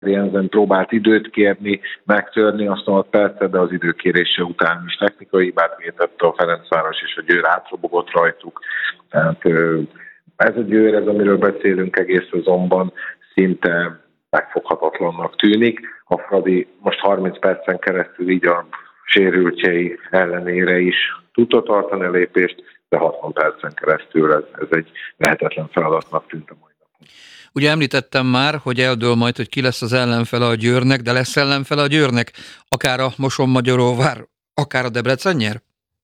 Jensen próbált időt kérni, megtörni azt 6 percet, de az időkérése után is technikai hibát vétett a Ferencváros, és a Győr átrobogott rajtuk. Tehát ez a Győr, ez amiről beszélünk egész szezonban, szinte megfoghatatlannak tűnik. A Fradi most 30 percen keresztül így a sérültjei ellenére is tudta tartani a lépést, de 60 percen keresztül ez egy lehetetlen feladatnak tűnt a mai napon. Ugye említettem már, hogy eldől majd, hogy ki lesz az ellenfele a Győrnek, de lesz ellenfele a Győrnek? Akár a Mosonmagyaróvár, akár a Debrecen nyer?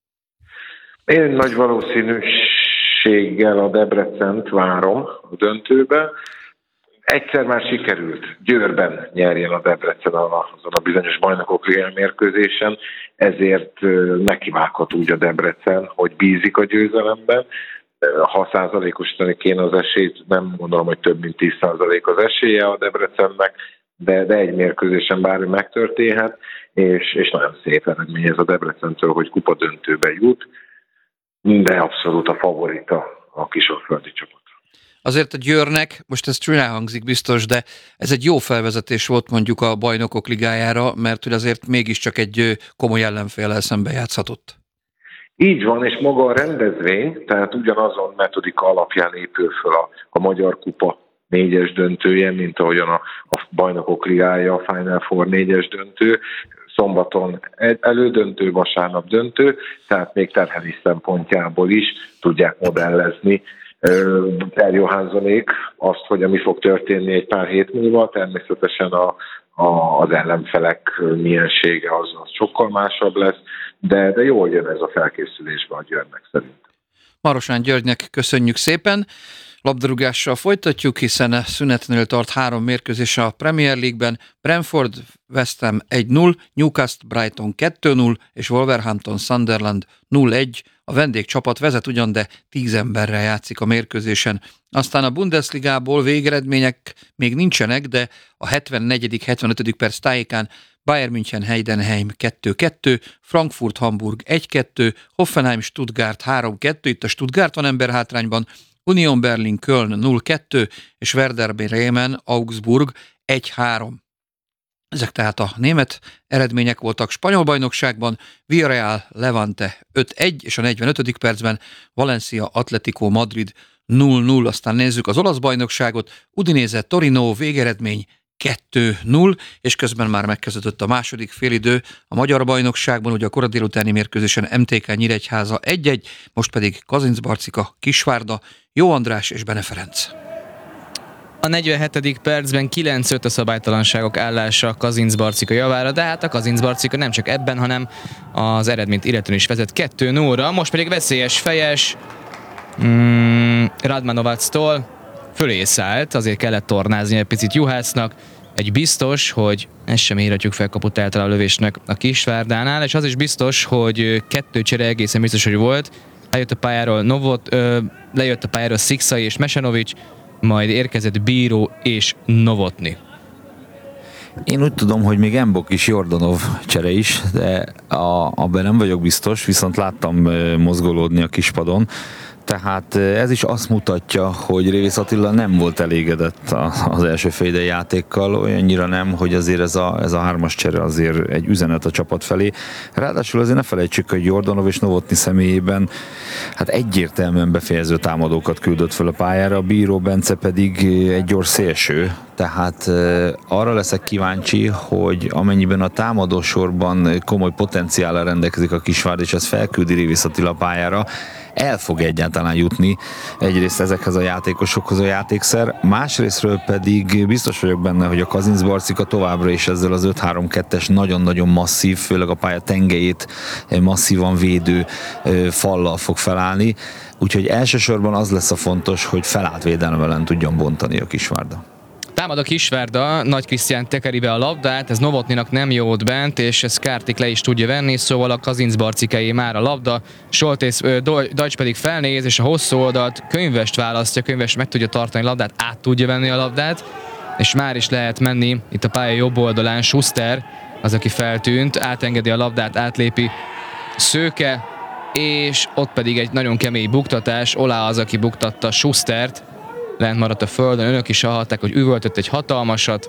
Én nagy valószínűséggel a Debrecent várom a döntőbe. Egyszer már sikerült Győrben nyerjen a Debrecen azon a bizonyos bajnokok ligája mérkőzésen, ezért nekivághat úgy a Debrecen, hogy bízik a győzelemben. Ha százalékosítani kéne az esélyt, nem gondolom, hogy több mint 10% az esélye a Debrecennek, de egy mérkőzésen bármi megtörténhet, és nagyon szép eredmény ez a Debrecentől, hogy kupa döntőbe jut, de abszolút a favorita a kisalföldi csapat. Azért a Győrnek, most ez csúnyán hangzik biztos, de ez egy jó felvezetés volt mondjuk a Bajnokok Ligájára, mert hogy azért mégiscsak egy komoly ellenféllel szembe játszhatott. Így van, és maga a rendezvény, tehát ugyanazon metodika alapján épül föl a Magyar Kupa 4-es döntője, mint ahogyan a Bajnokok Ligája, a Final Four 4-es döntő, szombaton elődöntő, vasárnap döntő, tehát még terhelés szempontjából is tudják modellezni Per Johanssonék azt, hogy ami fog történni egy pár hét múlva, természetesen az ellenfelek miensége az sokkal másabb lesz, de jól jön ez a felkészülésbe a Győrnek szerint. Marosán Györgynek köszönjük szépen. Labdarúgással folytatjuk, hiszen szünetnél tart 3 mérkőzés a Premier League-ben. Brentford West Ham 1-0, Newcastle Brighton 2-0 és Wolverhampton Sunderland 0-1. A vendégcsapat vezet ugyan, de 10 emberrel játszik a mérkőzésen. Aztán a Bundesligából végeredmények még nincsenek, de a 74.-75. perc tájékán Bayern München Heidenheim 2-2, Frankfurt Hamburg 1-2, Hoffenheim Stuttgart 3-2, itt a Stuttgart van emberhátrányban, Union Berlin Köln 0-2, és Werder Bremen Augsburg 1-3. Ezek tehát a német eredmények voltak. Spanyol bajnokságban Villarreal Levante 5-1, és a 45. percben Valencia Atletico Madrid 0-0. Aztán nézzük az olasz bajnokságot, Udinese Torino végeredmény 2-0, és közben már megkezdődött a második félidő a magyar bajnokságban, ugye a kora délutáni mérkőzésen MTK Nyíregyháza 1-1, most pedig Kazincbarcika Kisvárda, Jó András és Bene Ferenc. A 47. percben 9-5 a szabálytalanságok állása Kazincbarcika javára, de hát a Kazincbarcika nem csak ebben, hanem az eredményt illetően is vezet 2-0-ra, most pedig veszélyes fejes Radmanovactól fölé szállt, azért kellett tornázni egy picit Juhásznak. Egy biztos, hogy ezt sem írhatjuk fel kaput által a lövésnek a Kisvárdánál, és az is biztos, hogy 2 csere egészen biztos, hogy volt. Lejött a pályáról Szikszai és Mesenovics, majd érkezett Bíró és Novotny. Én úgy tudom, hogy még Mbok is, Jordanov csere is, de abban nem vagyok biztos, viszont láttam mozgolódni a kispadon. Tehát ez is azt mutatja, hogy Révész Attila nem volt elégedett az első félidei játékkal, olyannyira nem, hogy azért ez a 3-as csere azért egy üzenet a csapat felé. Ráadásul azért ne felejtsük, hogy Jordanov és Novotny személyében hát egyértelműen befejező támadókat küldött fel a pályára, a Bíró Bence pedig egy gyors szélső. Tehát arra leszek kíváncsi, hogy amennyiben a támadósorban komoly potenciállal rendelkezik a Kisvárda, és ez felküldi Révész Attila pályára, el fog egyáltalán jutni egyrészt ezekhez a játékosokhoz a játékszer, másrésztről pedig biztos vagyok benne, hogy a Kazincbarcika továbbra is ezzel az 5-3-2-es nagyon-nagyon masszív, főleg a pálya tengelyét masszívan védő fallal fog felállni, úgyhogy elsősorban az lesz a fontos, hogy felállt védelem ellen tudjon bontani a Kisvárda. Támad a Kisvárda, Nagy Krisztián tekeri be a labdát, ez Novotnynak nem jó ott bent, és ez Kártik le is tudja venni, szóval a Kazincbarcikai már a labda, Deutsch pedig felnéz, és a hosszú oldalt Könyvest választja, Könyves meg tudja tartani a labdát, át tudja venni a labdát, és már is lehet menni itt a pálya jobb oldalán, Schuster, az, aki feltűnt, átengedi a labdát, átlépi Szőke, és ott pedig egy nagyon kemény buktatás, Olá az, aki buktatta Schustert, lent maradt a földön, önök is hallhatták, hogy üvöltött egy hatalmasat,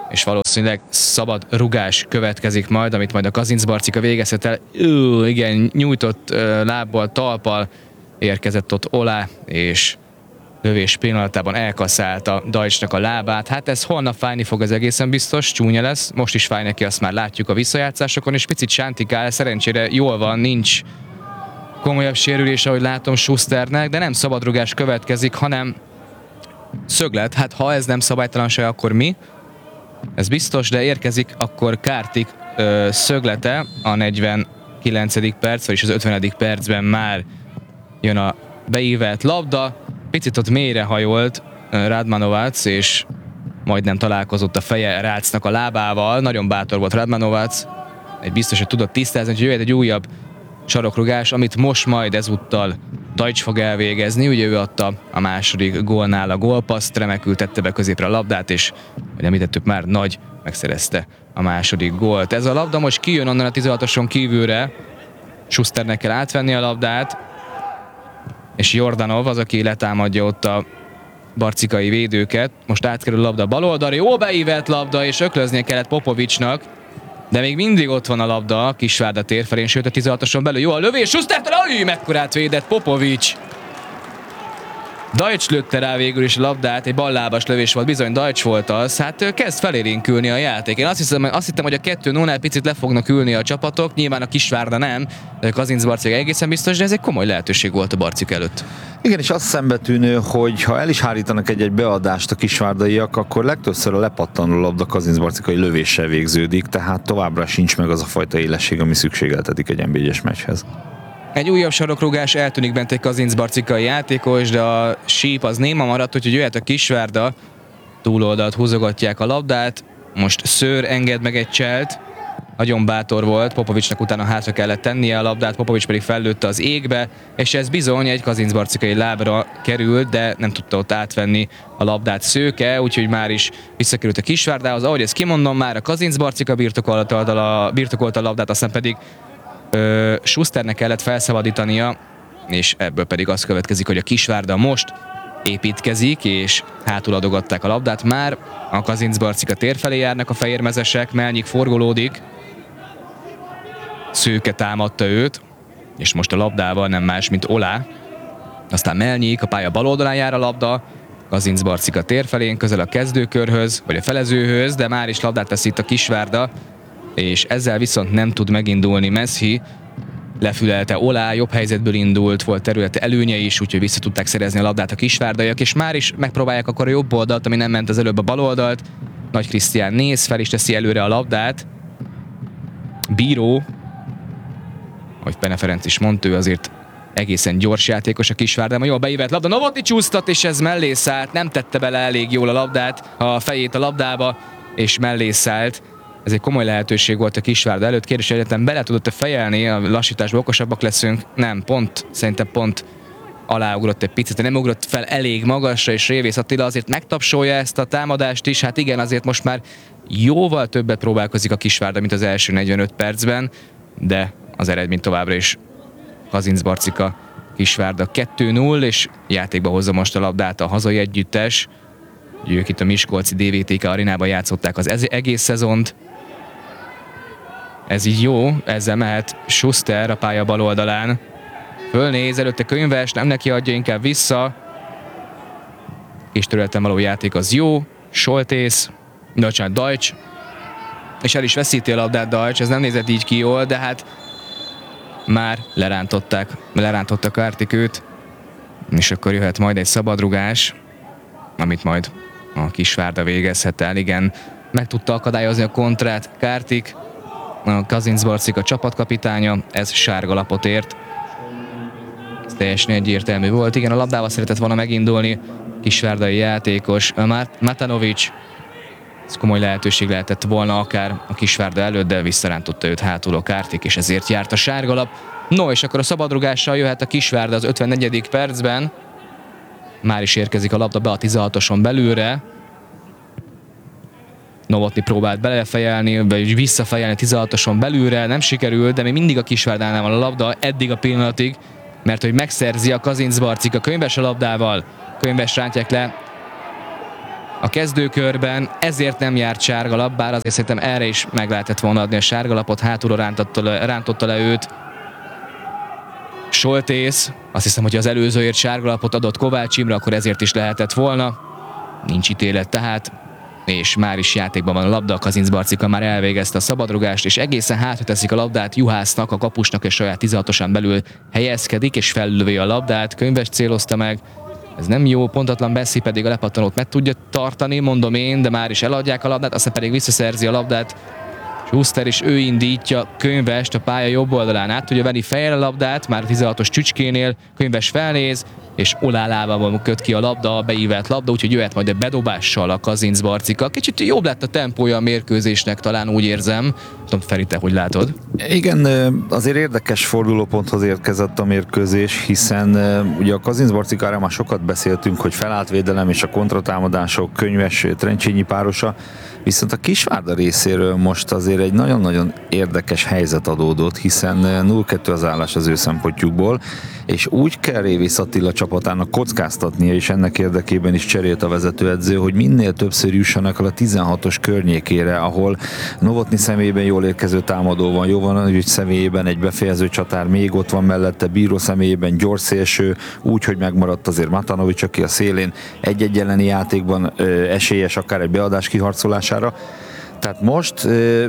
és valószínűleg szabad rugás következik majd, amit majd a Kazincbarcika végezhet el. Igen, nyújtott lábbal, talppal érkezett ott Ola, és lövés pillanatában elkaszálta Deutschnak a lábát. Hát ez holnap fájni fog, ez egészen biztos, csúnya lesz. Most is fáj neki, azt már látjuk a visszajátszásokon, és picit sántikál, szerencsére jól van, nincs komolyabb sérülés, ahogy látom Schusternek, de nem szabadrugás következik, hanem szöglet. Hát ha ez nem szabálytalanság, akkor mi? Ez biztos, de érkezik akkor Kartik szöglete a 49. perc, vagyis az 50. percben már jön a beívelt labda. Picit ott mélyre hajolt Radmanovac, és majdnem találkozott a feje Rácnak a lábával. Nagyon bátor volt Radmanovac. Biztos, hogy tudott tisztázni, hogy jöhet egy újabb sarokrugás, amit most majd ezúttal Deutsch fog elvégezni. Ugye ő adta a második gólnál a gólpasszt, remekül tette be középre a labdát, és, hogy említettük már, Nagy megszerezte a második gólt. Ez a labda most kijön onnan a 16-oson kívülre. Schusternek kell átvenni a labdát, és Jordanov az, aki letámadja ott a barcikai védőket. Most átkerül a labda bal oldalra, jó beívelt labda, és öklöznie kellett Popovicsnak, de még mindig ott van a labda a Kisvárda tér felén, sőt a 16-oson belül. Jó a lövés, Schustertől, mekkorát védett Popovics! Deutsch lőtte rá végül is a labdát, egy ballábas lövés volt, bizony Deutsch volt az, hát kezd felélénkülni a játék. Én azt hittem, hogy a 2-0-nál picit le fognak ülni a csapatok, nyilván a Kisvárda nem, de a Kazincbarcika egészen biztos, de ez egy komoly lehetőség volt a Barcika előtt. Igen, és az szembetűnő, hogy ha el is hárítanak egy beadást a kisvárdaiak, akkor legtöbbször a lepattanó labda kazincbarcikai lövéssel végződik, tehát továbbra sincs meg az a fajta élesség, ami szükségeltetik egy NB1-es meccshez. Egy újabb sarokrugás, eltűnik bent egy kazincbarcikai játékos, de a síp az néma maradt, úgyhogy jöhet a Kisvárda. Túloldalt húzogatják a labdát, most Szőr enged meg egy cselt, nagyon bátor volt, Popovicsnak utána hátra kellett tennie a labdát, Popovics pedig fellőtte az égbe, és ez bizony egy kazincbarcikai lábra került, de nem tudta ott átvenni a labdát Szőke, úgyhogy már is visszakerült a Kisvárdához. Ahogy ezt kimondom, már a Kazincbarcika birtokolta a labdát, aztán pedig Schusternek kellett felszabadítania, és ebből pedig az következik, hogy a Kisvárda most építkezik, és hátul adogatták a labdát. Már a Kazincbarcika tér felé járnak a fehérmezesek, Melnyik forgolódik, Szőke támadta őt, és most a labdával nem más, mint Ola. Aztán Melnyik, a pálya bal oldalán jár a labda, Kazincbarcika tér felén, közel a kezdőkörhöz, vagy a felezőhöz, de már is labdát vesz itt a Kisvárda, és ezzel viszont nem tud megindulni Messi. Lefülelte Ola, jobb helyzetből indult, volt területi előnye is, úgyhogy vissza tudták szerezni a labdát a kisvárdaiak, és már is megpróbálják akkor a jobb oldalt, ami nem ment az előbb a bal oldalt. Nagy Krisztián néz, fel is teszi előre a labdát. Bíró, ahogy Pene Ferenc is mondta, ő azért egészen gyors játékos a Kisvárdában, jól beívett labda, Novotny csúsztat, és ez mellé szállt, nem tette bele elég jól a labdát, a fejét a labdába, és mellé szállt. Ez egy komoly lehetőség volt a Kisvárda előtt. Kérdés, hogy egyetem bele tudott-e fejelni, a lassításban okosabbak leszünk? Nem, szerintem pont aláugrott egy picit, nem ugrott fel elég magasra, és Révész Attila azért megtapsolja ezt a támadást is. Hát igen, azért most már jóval többet próbálkozik a Kisvárda, mint az első 45 percben, de az eredmény továbbra is Kazincbarcika Kisvárda 2-0, és játékba hozza most a labdát a hazai együttes. Ők itt a miskolci DVTK arénában játszották az egész szezont. Ez így jó, ezzel mehet Schuster a pálya bal oldalán. Fölnéz, előtte Könyves, nem neki adja, inkább vissza. Kis területen való játék az jó. Soltész, Deutsch. És el is veszíti a labdát Deutsch, ez nem nézett így ki jól, de hát már lerántotta Kartik őt. És akkor jöhet majd egy szabadrugás, amit majd a Kisvárda végezhet el. Igen, meg tudta akadályozni a kontrát Kartik, a Kazincbarcika csapatkapitánya, ez sárga lapot ért. Ez teljesen egyértelmű volt. Igen, a labdával szeretett volna megindulni kisvárdai játékos Matanovic. Ez komoly lehetőség lehetett volna akár a Kisvárda előtt, de visszarántotta őt hátul a Kartik, és ezért járt a sárga lap. No, és akkor a szabadrugással jöhet a Kisvárda az 54. percben. Már is érkezik a labda be a 16-oson belülre. Novotny próbált belefejelni, vagy visszafejelni 16-oson belülre, nem sikerült, de még mindig a Kisvárdánál van a labda, eddig a pillanatig, mert hogy megszerzi a Kazincbarcika. Könyves a labdával, Könyves rántják le. a kezdőkörben, ezért nem járt sárgalap, bár azért szerintem erre is meg lehetett volna adni a sárgalapot, hátulra rántotta le őt Soltész. Azt hiszem, hogy az előzőért sárgalapot adott Kovács Imre, akkor ezért is lehetett volna. Nincs ítélet tehát, és már is játékban van a labda, a Kazincbarcika már elvégezte a szabadrugást, és egészen hátra teszik a labdát Juhásznak, a kapusnak, és saját 16-osan belül helyezkedik, és fellövi a labdát. Könyves célozta meg, ez nem jó, pontatlan Bessi pedig a lepattanót meg tudja tartani, mondom én, de már is eladják a labdát, aztán pedig visszaszerzi a labdát Schuster, és ő indítja Könyvest a pálya jobb oldalán. Át tudja venni fejjel a labdát, már a 16-os Csücskénél, Könyves felnéz, és Olá lábával köt ki a labda, a beívelt labda, úgyhogy jöhet majd a bedobással a Kazincbarcika. Kicsit jobb lett a tempója a mérkőzésnek, talán úgy érzem. Tudom, Feri, te hogy látod? Igen, azért érdekes fordulóponthoz érkezett a mérkőzés, hiszen ugye a Kazincbarcikára már sokat beszéltünk, hogy felállt védelem és a kontratámadások, Könyves Trencsényi párosa, viszont a Kisvárda részéről most azért egy nagyon-nagyon érdekes helyzet adódott, hiszen 0-2 az állás az ő szempontjukból, és úgy kell Révész Attila csapatának kockáztatnia, és ennek érdekében is cserélt a vezetőedző, hogy minél többször jussanak el a 16-os környékére, ahol Novotny személyében jól érkező támadó van, jó van, hogy személyében egy befejező csatár még ott van mellette, Bíró személyében gyors szélső, úgy, hogy megmaradt azért Matanovics, aki a szélén egy-egy elleni játékban esélyes akár egy beadás kiharcolására. Tehát most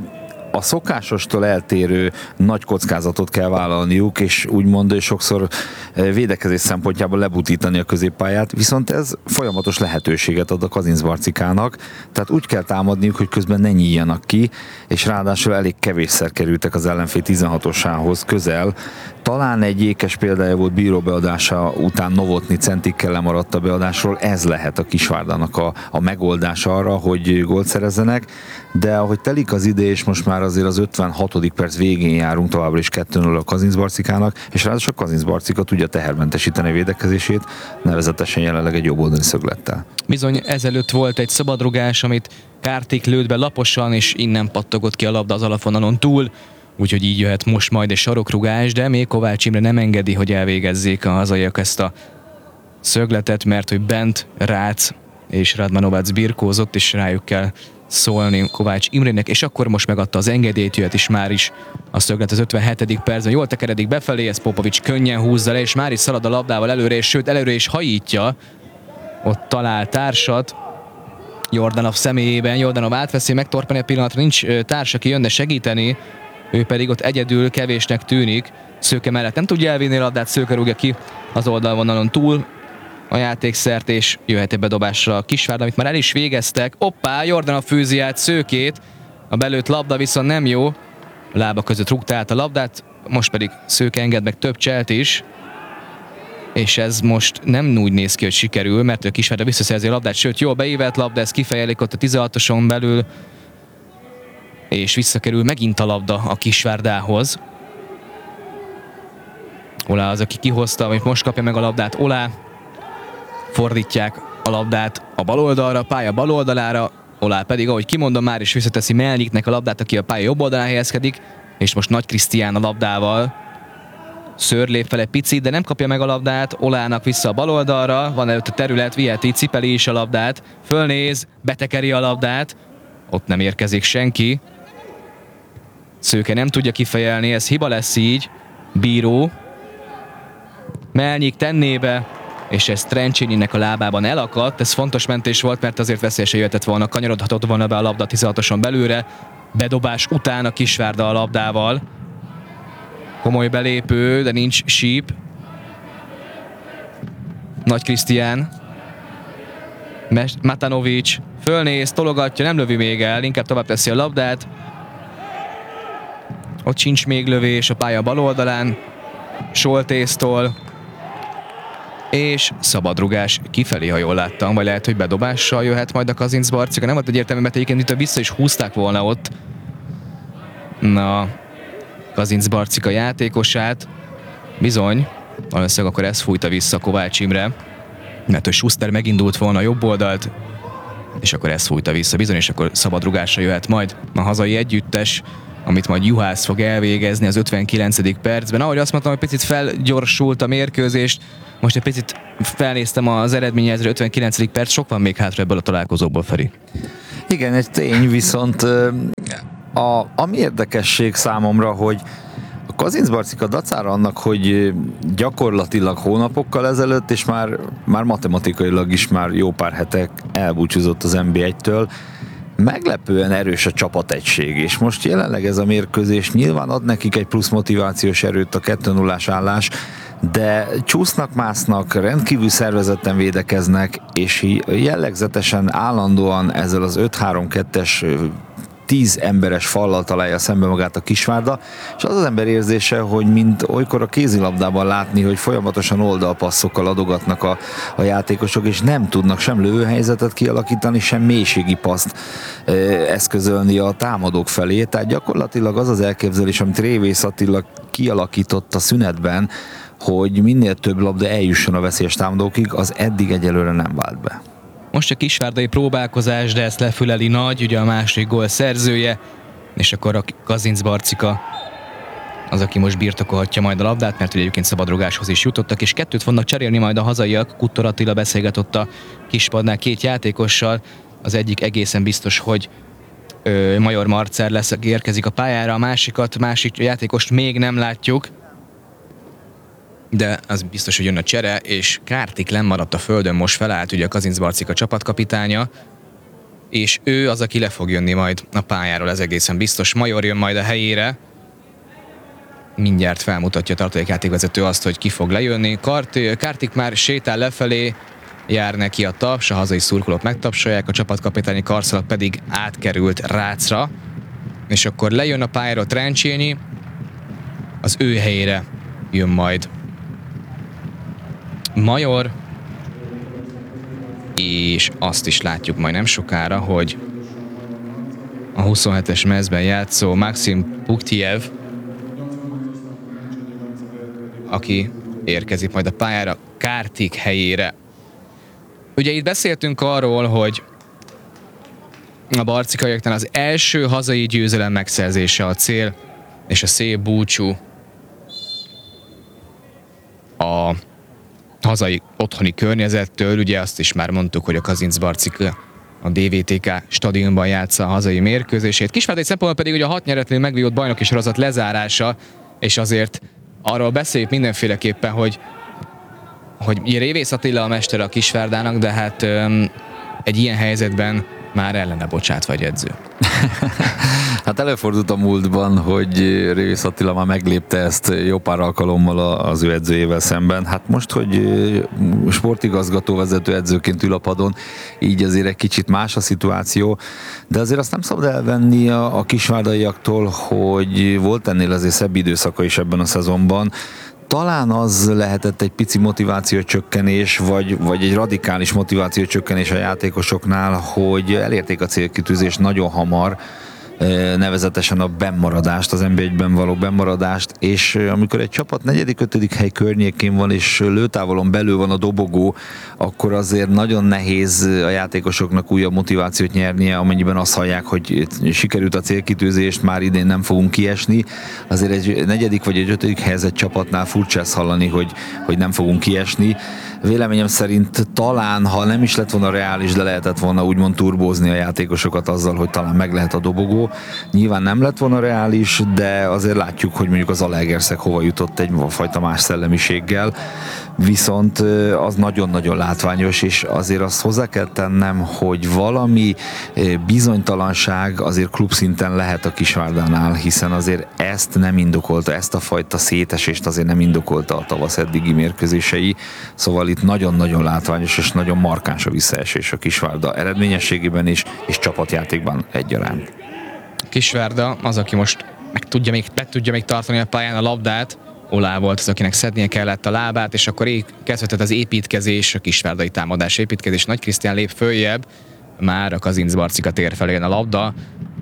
a szokásostól eltérő nagy kockázatot kell vállalniuk, és úgymond sokszor védekezés szempontjából lebutítani a középpályát, viszont ez folyamatos lehetőséget ad a Kazincbarcikának, tehát úgy kell támadniuk, hogy közben ne nyíljanak ki, és ráadásul elég kevésszer kerültek az ellenfél 16-osához közel. Talán egy ékes példája volt Bíró beadása után Novotny centikkel lemaradt a beadásról, ez lehet a Kisvárdának a megoldás arra, hogy gólt szerezzenek, de ahogy telik az idő, és most már azért az 56. perc végén járunk, továbbra is 2-0 a Kazincbarcikának, és ráadásul a Kazincbarcika tudja tehermentesíteni a védekezését, nevezetesen jelenleg egy jobboldali szöglettel. Bizony, ezelőtt volt egy szabadrugás, amit Kártik lőtt be laposan, és innen pattogott ki a labda az alapvonalon túl, úgyhogy így jöhet most majd egy sarokrugás, de még Kovács Imre nem engedi, hogy elvégezzék a hazaiak ezt a szögletet, mert hogy bent Rácz és Radmanovac birkózott, és rájuk kell szólni Kovács Imrének, és akkor most megadta az engedélyt, jöhet is már is a szöglet az 57. percben. Jól tekeredik befelé, ez Popovics könnyen húzza le, és már is szalad a labdával előre, és sőt előre is hajítja. Ott talál társat Jordanov személyében, Jordanov átveszi, megtorpani a pillanatra, nincs társ, aki jönne segíteni, ő pedig ott egyedül kevésnek tűnik. Szőke mellett nem tudja elvinni a labdát, Szőke rúgja ki az oldalvonalon túl a játékszert, és jöhet egy bedobásra a Kisvárda, amit már el is végeztek. Hoppá, Jordanov fűzi át Szőkét, a belőtt labda viszont nem jó, a lába között rúgta át a labdát, most pedig Szőke enged meg több cselt is, és ez most nem úgy néz ki, hogy sikerül, mert a Kisvárda visszaszerzi a labdát, sőt, jól beívelt labda, ez kifejelik ott a 16-oson belül, és visszakerül megint a labda a Kisvárdához. Olá az, aki kihozta, amit most kapja meg a labdát. Olá, fordítják a labdát a bal oldalra, a pálya bal oldalára. Olá pedig, ahogy kimondom, már is visszateszi Melnyiknek a labdát, aki a pálya jobb oldalán helyezkedik, és most Nagy Krisztián a labdával. Szőr lép fel egy picit, de nem kapja meg a labdát. Olának vissza a bal oldalra, van előtt a terület, viheti, cipeli is a labdát, fölnéz, betekeri a labdát, ott nem érkezik senki. Szőke nem tudja kifejelni, ez hiba lesz így. Bíró. Melnyik tennébe, és ez Trencsényinek a lábában elakadt. Ez fontos mentés volt, mert azért veszélyesen jöhetett volna, kanyarodhatott volna be a labda 16-oson belőle. Bedobás után a Kisvárda a labdával. Komoly belépő, de nincs síp. Nagy Krisztián. Matanovics fölnéz, tologatja, nem lövi még el, inkább tovább teszi a labdát. Ott sincs még lövés a pálya bal oldalán, Soltésztól, és szabadrugás kifelé, ha jól láttam, vagy lehet, hogy bedobással jöhet majd a Kazincbarcika. Nem volt egyértelmű, mert egyébként itt vissza is húzták volna ott na Kazincbarcika játékosát. Bizony, valószínűleg akkor ez fújta vissza Kovács Imre, mert hogy Schuster megindult volna a jobb oldalt, és akkor ez fújta vissza bizony, és akkor szabadrugásra jöhet majd a hazai együttes. amit majd Juhász fog elvégezni az 59. percben. Ahogy azt mondtam, hogy picit felgyorsult a mérkőzést, most egy picit felnéztem az eredményezre, 59. perc, sok van még hátra ebből a találkozóból, Feri. Igen, egy tény, viszont ami érdekesség számomra, hogy a Kazincbarcika dacára annak, hogy gyakorlatilag hónapokkal ezelőtt, és már matematikailag is már jó pár hetek elbúcsúzott az NB1-től, meglepően erős a csapategység, és most jelenleg ez a mérkőzés nyilván ad nekik egy plusz motivációs erőt a 2-0-ás állás, de csúsznak-másznak, rendkívül szervezetten védekeznek, és jellegzetesen állandóan ezzel az 5-3-2-es 10 emberes fallal találja szembe magát a Kisvárda, és az ember érzése, hogy mint olykor a kézilabdában látni, hogy folyamatosan oldalpasszokkal adogatnak a játékosok, és nem tudnak sem lövőhelyzetet kialakítani, sem mélységi paszt eszközölni a támadók felé. Tehát gyakorlatilag az az elképzelés, amit Révész Attila kialakított a szünetben, hogy minél több labda eljusson a veszélyes támadókig, az eddig egyelőre nem vált be. Most a kisvárdai próbálkozás, de ezt lefüleli Nagy, ugye a második gól szerzője, és akkor a Kazincbarcika az, aki most birtokolhatja majd a labdát, mert ugye egyébként szabadrugáshoz is jutottak, és kettőt fognak cserélni majd a hazaiak. Kuttor Attila beszélgetett a kispadnál két játékossal, az egyik egészen biztos, hogy Major Marcer lesz, aki érkezik a pályára, a másik játékost még nem látjuk, de az biztos, hogy jön a csere, és Kártik lemaradt a földön, most felállt ugye a Kazincbarcika csapatkapitánya, és ő az, aki le fog jönni majd a pályáról, ez egészen biztos. Major jön majd a helyére, mindjárt felmutatja a tartalékjátékvezető azt, hogy ki fog lejönni. Kártik már sétál lefelé, jár neki a taps, a hazai szurkolók megtapsolják, a csapatkapitányi karszalak pedig átkerült Rácra, és akkor lejön a pályáról Trencsényi, az ő helyére jön majd Major, és azt is látjuk majd nem sokára, hogy a 27-es mezben játszó Maxim Puktiev, aki érkezik majd a pályára Kártik helyére. Ugye itt beszéltünk arról, hogy a barcikaiaknál az első hazai győzelem megszerzése a cél, és a szép búcsú a hazai otthoni környezettől. Ugye azt is már mondtuk, hogy a Kazincbarcika a DVTK stadionban játsza a hazai mérkőzését. Kisvárdai szempontból pedig ugye a 6 nyeretnél megvívott bajnoki sorozat lezárása, és azért arról beszéljük mindenféleképpen, hogy Révész Attila a mestere a Kisvárdának, de hát egy ilyen helyzetben már ellene bocsátva egy edző. Hát előfordult a múltban, hogy Révész Attila már meglépte ezt jó pár alkalommal az ő edzőjével szemben. Hát most, hogy sportigazgató vezető edzőként ül a padon, így azért egy kicsit más a szituáció, de azért azt nem szabad elvenni a kisvárdaiaktól, hogy volt ennél azért szebb időszaka is ebben a szezonban. Talán az lehetett egy pici motivációcsökkenés, vagy egy radikális motivációcsökkenés a játékosoknál, hogy elérték a célkitűzést nagyon hamar, nevezetesen a bennmaradást, az NB1-ben való bennmaradást, és amikor egy csapat 4.-5. hely környékén van, és lőtávolon belül van a dobogó, akkor azért nagyon nehéz a játékosoknak újabb motivációt nyernie, amennyiben azt hallják, hogy sikerült a célkitűzést, már idén nem fogunk kiesni. Azért egy 4. vagy egy 5. helyezett csapatnál furcsa ezt hallani, hogy nem fogunk kiesni. Véleményem szerint talán, ha nem is lett volna reális, de lehetett volna úgymond turbózni a játékosokat azzal, hogy talán meg lehet a dobogó. Nyilván nem lett volna reális, de azért látjuk, hogy mondjuk az Zalaegerszeg hova jutott egy fajta más szellemiséggel. Viszont az nagyon-nagyon látványos, és azért azt hozzá kell tennem, hogy valami bizonytalanság azért klubszinten lehet a Kisvárdánál, hiszen azért ezt nem indokolta, ezt a fajta szétesést azért nem indokolta a tavasz eddigi mérkőzései, szóval itt nagyon-nagyon látványos és nagyon markáns a visszaesés a Kisvárda eredményességében is, és csapatjátékban egyaránt. Kisvárda az, aki most meg tudja még tartani a pályán a labdát. Olá volt az, akinek szednie kellett a lábát, és akkor kezdődött az építkezés, a kisvárdai támadás építkezés. Nagy Krisztián lép följebb, már a Kazincbarcika tér felé a labda.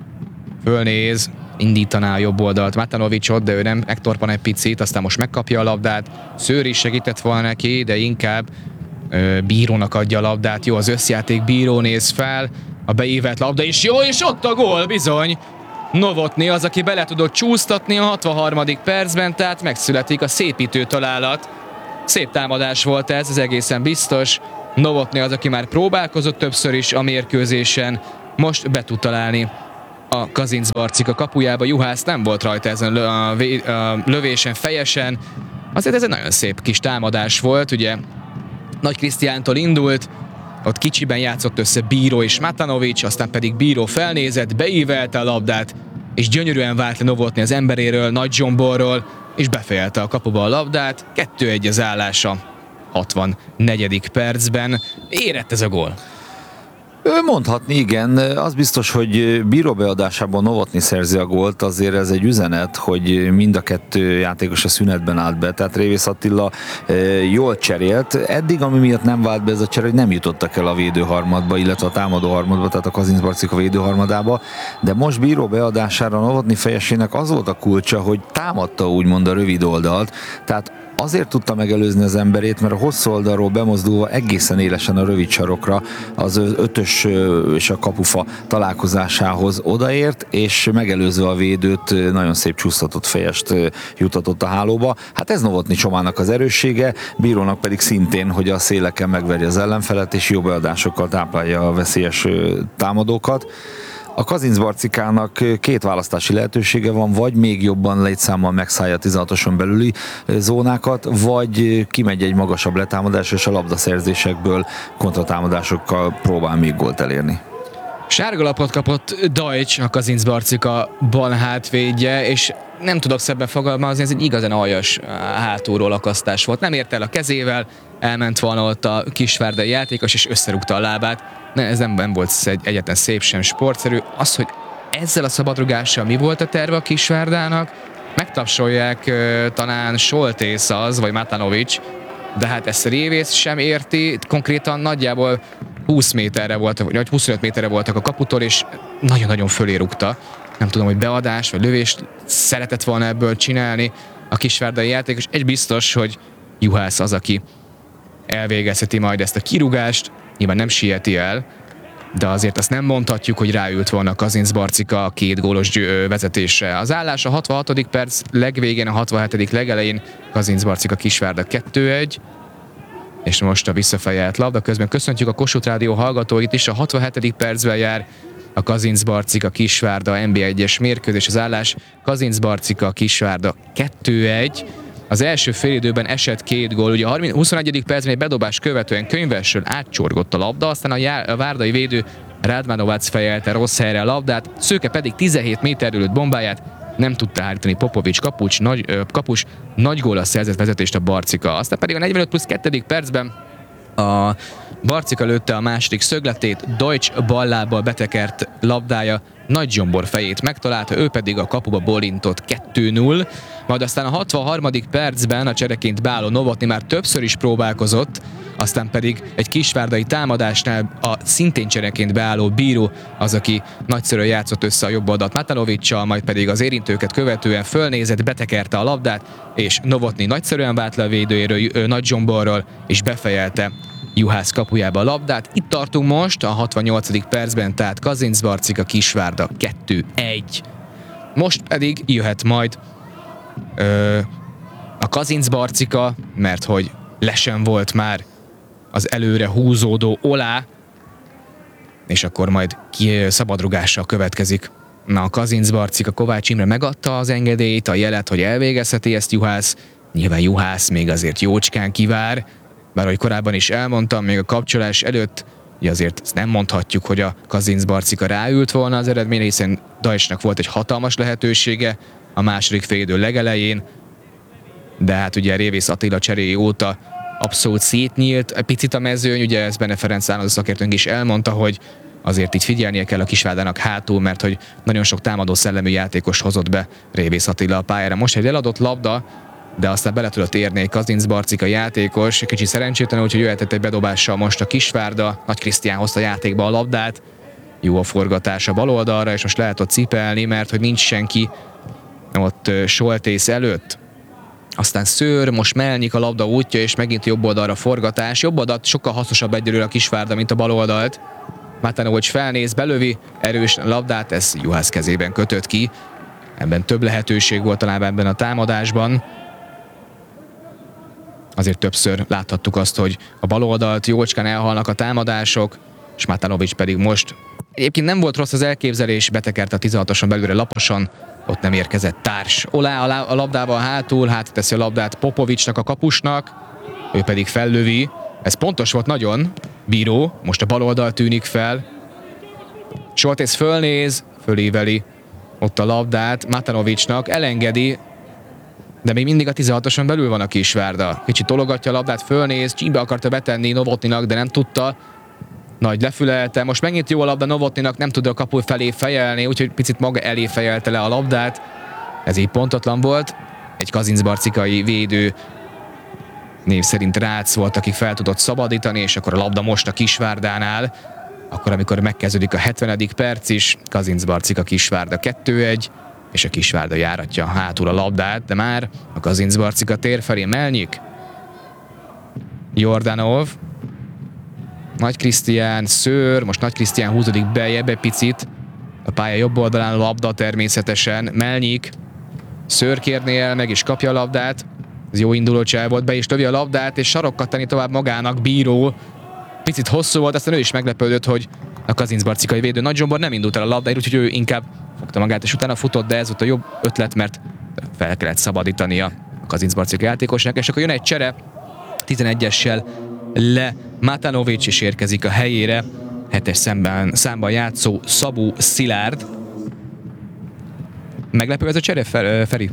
Fölnéz, indítaná a jobb oldalt Matanovicsot, de ő nem, megtorpan egy picit, aztán most megkapja a labdát. Szőr is segített volna neki, de inkább Bírónak adja a labdát. Jó az összjáték, Bíró néz fel, a beívett labda is jó, és ott a gól bizony. Novotny az, aki bele tudott csúsztatni a 63. percben, tehát megszületik a szépítő találat. Szép támadás volt ez egészen biztos. Novotny az, aki már próbálkozott többször is a mérkőzésen, most be tud találni a Kazincbarcika kapujába. Juhász nem volt rajta ezen a lövésen, fejesen. Azért ez egy nagyon szép kis támadás volt, ugye Nagy Krisztiántól indult, ott kicsiben játszott össze Bíró és Matanovic, aztán pedig Bíró felnézett, beívelte a labdát, és gyönyörűen vált le Novotny az emberéről, Nagy Zsomborról, és befejelte a kapuba a labdát. 2-1 az állása 64. percben. Érett ez a gól? Mondhatni, igen. Az biztos, hogy Bíró beadásában Novotny szerzi a gólt, azért ez egy üzenet, hogy mind a kettő játékos a szünetben állt be, tehát Révész Attila jól cserélt. Eddig, ami miatt nem vált be ez a csere, hogy nem jutottak el a védőharmadba, illetve a támadó harmadba, tehát a Kazincbarcika védőharmadába, de most Bíró beadására Novotny fejesének az volt a kulcsa, hogy támadta úgymond a rövid oldalt, tehát azért tudta megelőzni az emberét, mert a hosszú oldalról bemozdulva egészen élesen a rövid sarokra az ötös és a kapufa találkozásához odaért, és megelőzve a védőt nagyon szép csúsztatott fejest jutatott a hálóba. Hát ez Novotny csomának az erőssége, Bírónak pedig szintén, hogy a széleken megverje az ellenfelet, és jó beadásokkal táplálja a veszélyes támadókat. A Kazincbarcikának két választási lehetősége van, vagy még jobban létszámmal megszállja a 16-oson belüli zónákat, vagy kimegy egy magasabb letámadás, és a labdaszerzésekből kontratámadásokkal próbál még gólt elérni. Sárgalapot kapott Deutsch, a Kazincbarcika bal hátvédje, és nem tudok szebben fogalmazni, ez egy igazán aljas hátulról akasztás volt. Nem ért el a kezével, elment volna ott a kisvárdai játékos, és összerúgta a lábát. Ez nem volt egyetlen szép sem sportszerű. Az, hogy ezzel a szabadrugással mi volt a terve a Kisvárdának, megtapsolják talán Soltész az, vagy Matanovic, de hát ezt Révész sem érti, konkrétan nagyjából 20 méterre voltak, vagy 25 méterre voltak a kaputól, és nagyon-nagyon fölé rúgta. Nem tudom, hogy beadás vagy lövést szeretett volna ebből csinálni a kisvárdai játékos. Egy biztos, hogy Juhász az, aki elvégezheti majd ezt a kirúgást, nyilván nem sieti el, de azért azt nem mondhatjuk, hogy ráült volna a Kazincbarcika a 2 gólos vezetésre. Az állás a 66. perc legvégén, a 67. legelején Kazincbarcika Kisvárda 2-1, és most a visszafejelt labda. Közben köszöntjük a Kossuth Rádió hallgatóit is, a 67. percben jár a Kazincbarcika Kisvárda NB1-es mérkőzés, az állás Kazincbarcika Kisvárda 2-1. Az első félidőben esett 2 gól, ugye a 21. percben egy bedobás követően Könyvesről átcsorgott a labda, aztán a várdai védő Radmanovac fejelte rossz helyre a labdát, Szőke pedig 17 méterről lőtt bombáját nem tudta hárítani Popovics kapus, nagy góllal szerzett vezetést a Barcika. Aztán pedig a 45 plusz 2. percben a Barcika lőtte a második szögletét, Deutsch ballábbal betekert labdája Nagy Zsombor fejét megtalálta, ő pedig a kapuba bolintott 2-0, majd aztán a 63. percben a csereként beálló Novotny már többször is próbálkozott, aztán pedig egy kisvárdai támadásnál a szintén csereként beálló Bíró az, aki nagyszerűen játszott össze a jobb oldalt Matanovic-sal, majd pedig az érintőket követően fölnézett, betekerte a labdát, és Novotny nagyszerűen vált le a védőjéről, Nagy Zsomborról, és befejelte Juhász kapujába a labdát. Itt tartunk most a 68. percben, tehát Kazincbarcika Kisvárda 2-1. Most pedig jöhet majd a Kazincbarcika, mert hogy lesen volt már az előre húzódó Olá, és akkor majd szabadrugással következik. Na, a Kazincbarcika Kovács Imre megadta az engedélyt, a jelet, hogy elvégezheti ezt Juhász. Nyilván Juhász még azért jócskán kivár, bár ahogy korábban is elmondtam, még a kapcsolás előtt, ugye azért ezt nem mondhatjuk, hogy a Kazincbarcika ráült volna az eredményre, hiszen Deutschnak volt egy hatalmas lehetősége a második félidő legelején, de hát ugye Révész Attila cseréje óta abszolút szétnyílt egy picit a mezőny, ugye ezt Bene Ferenc állandó szakértőnk is elmondta, hogy azért itt figyelnie kell a Kisvárdának hátul, mert hogy nagyon sok támadó szellemű játékos hozott be Révész Attila a pályára. Most egy eladott labda, de aztán bele tudott érni egy Kazincbarcika játékos, kicsit szerencsétlen, úgyhogy jöhetett egy bedobással most a Kisvárda, Nagy Krisztián hozta játékba a labdát, jó a forgatás a bal oldalra, és most lehet ott cipelni, mert hogy nincs senki ott Soltész előtt. Aztán Szőr, most Melnyik a labda útja, és megint jobb oldalra forgatás. Jobb oldalt sokkal hasznosabb egyelőre a Kisvárda, mint a bal oldalt. Matanovic felnéz, belövi, erős labdát, ez Juhász kezében kötött ki. Ebben több lehetőség volt talán ebben a támadásban. Azért többször láthattuk azt, hogy a bal oldalt jócskán elhalnak a támadások, és Matanovic pedig most egyébként nem volt rossz az elképzelés, betekert a 16-oson belülre laposan, ott nem érkezett társ. Olá a labdával hátul, teszi a labdát Popovicsnak, a kapusnak, ő pedig fellövi. Ez pontos volt nagyon, bíró, most a bal oldal tűnik fel. Soltész fölnéz, fölíveli ott a labdát Matanovicnak, elengedi, de még mindig a 16-oson belül van a Kisvárda. Kicsit tologatja a labdát, fölnéz, csíkbe akarta betenni Novotnynak, de nem tudta. Nagy lefülelte, most megint jó a labda Novotnynak, nem tud a kapu felé fejelni, úgyhogy picit maga elé fejelte le a labdát. Ez így pontatlan volt. Egy kazincbarcikai védő, név szerint Rácz volt, aki fel tudott szabadítani, és akkor a labda most a Kisvárdánál. Akkor, amikor megkezdődik a 70. perc is, Kazincbarcika Kisvárda 2-1, és a Kisvárda járatja hátul a labdát, de már a Kazincbarcika tér felé Melnyik, Jordanov, Nagy Krisztián, Szőr, most Nagy Krisztián húzódik beljebb egy picit, a pálya jobb oldalán a labda természetesen, Melnyik, Szőr kérné el, meg is kapja a labdát, ez jó induló csel volt, be is lövi a labdát, és sarokkat tenni tovább magának, bíró, picit hosszú volt, aztán ő is meglepődött, hogy a kazincbarcikai védő Nagy Zsombor nem indult el a labdáért, úgyhogy ő inkább fogta magát, és utána futott, de ez volt a jobb ötlet, mert fel kellett szabadítania a kazincbarcikai játékosnak, és akkor jön egy csere, 11-essel le Matanovic is érkezik a helyére, 7-es számban játszó Szabó Szilárd. Meglepő ez a csere, Feri?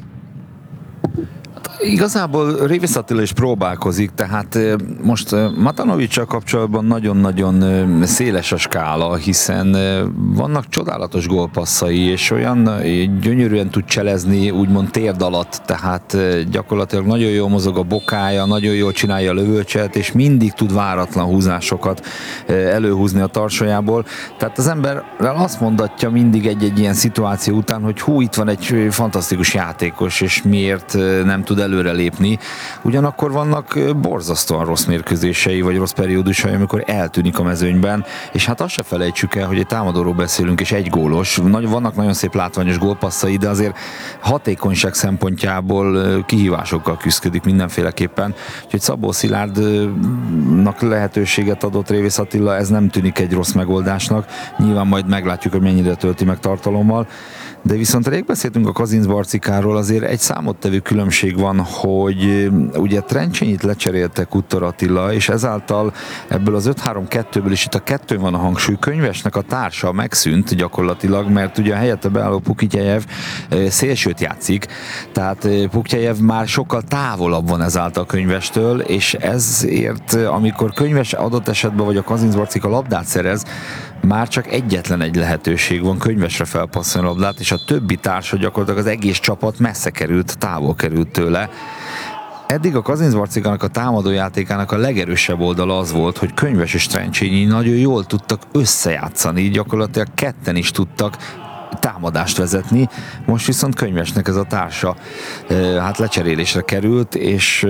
Igazából Révész Attila is próbálkozik, tehát most Matanovic-sal kapcsolatban nagyon-nagyon széles a skála, hiszen vannak csodálatos gólpasszai, és olyan gyönyörűen tud cselezni, úgymond térd alatt, tehát gyakorlatilag nagyon jól mozog a bokája, nagyon jól csinálja a lövölcset, és mindig tud váratlan húzásokat előhúzni a tarsójából. Tehát az ember azt mondatja mindig egy ilyen szituáció után, hogy hú, itt van egy fantasztikus játékos, és miért nem tud előrelépni. Ugyanakkor vannak borzasztóan rossz mérkőzései, vagy rossz periódusai, amikor eltűnik a mezőnyben, és hát azt se felejtsük el, hogy egy támadóról beszélünk, és egy gólos. Vannak nagyon szép látványos gólpasszai, de azért hatékonyság szempontjából kihívásokkal küzdik mindenféleképpen. Úgyhogy Szabó Szilárdnak lehetőséget adott Révész Attila, ez nem tűnik egy rossz megoldásnak. Nyilván majd meglátjuk, hogy mennyire tölti meg tartalommal. De viszont rég beszéltünk a Kazincbarcikáról, azért egy számottevő különbség van, hogy ugye Trencsényit lecserélte Kuttor Attila, és ezáltal ebből az 5-3-2-ből is itt a 2 van a hangsúly. Könyvesnek a társa megszűnt gyakorlatilag, mert ugye a helyette beálló Pukityejev szélsőt játszik, tehát Pukityejev már sokkal távolabb van ezáltal Könyvestől, és ezért amikor Könyves adott esetben vagy a Kazincbarcika labdát szerez, már csak egyetlen egy lehetőség van, Könyvesre felpasszolni a labdát, és a többi társa gyakorlatilag az egész csapat messze került, távol került tőle. Eddig a Kazincbarcikának a támadójátékának a legerősebb oldala az volt, hogy Könyves és Trencsényi nagyon jól tudtak összejátszani, gyakorlatilag ketten is tudtak támadást vezetni, most viszont Könyvesnek ez a társa hát lecserélésre került, és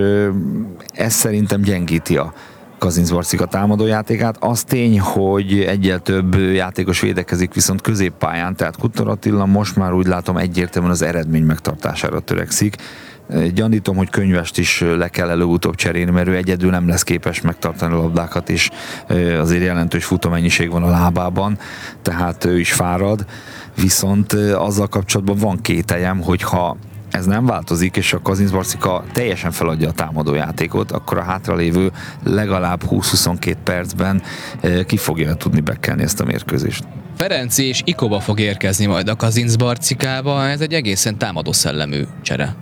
ez szerintem gyengíti a Kazincbarcika támadójátékát. Az tény, hogy egyel több játékos védekezik viszont középpályán, tehát Kuttor Attila most már úgy látom egyértelműen az eredmény megtartására törekszik. Gyanítom, hogy Könyvest is le kell előbb-utóbb cserélni, mert ő egyedül nem lesz képes megtartani a labdákat, és azért jelentős futómennyiség van a lábában, tehát ő is fárad. Viszont azzal kapcsolatban van kételjem, hogyha ez nem változik, és a Kazincbarcika teljesen feladja a támadójátékot, akkor a hátralévő legalább 20-22 percben ki fogja tudni bekelni ezt a mérkőzést. Ferenci és Ikoba fog érkezni majd a Kazincbarcikába, ez egy egészen támadó szellemű csere.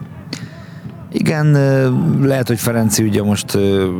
Igen, lehet, hogy Ferenci ugye most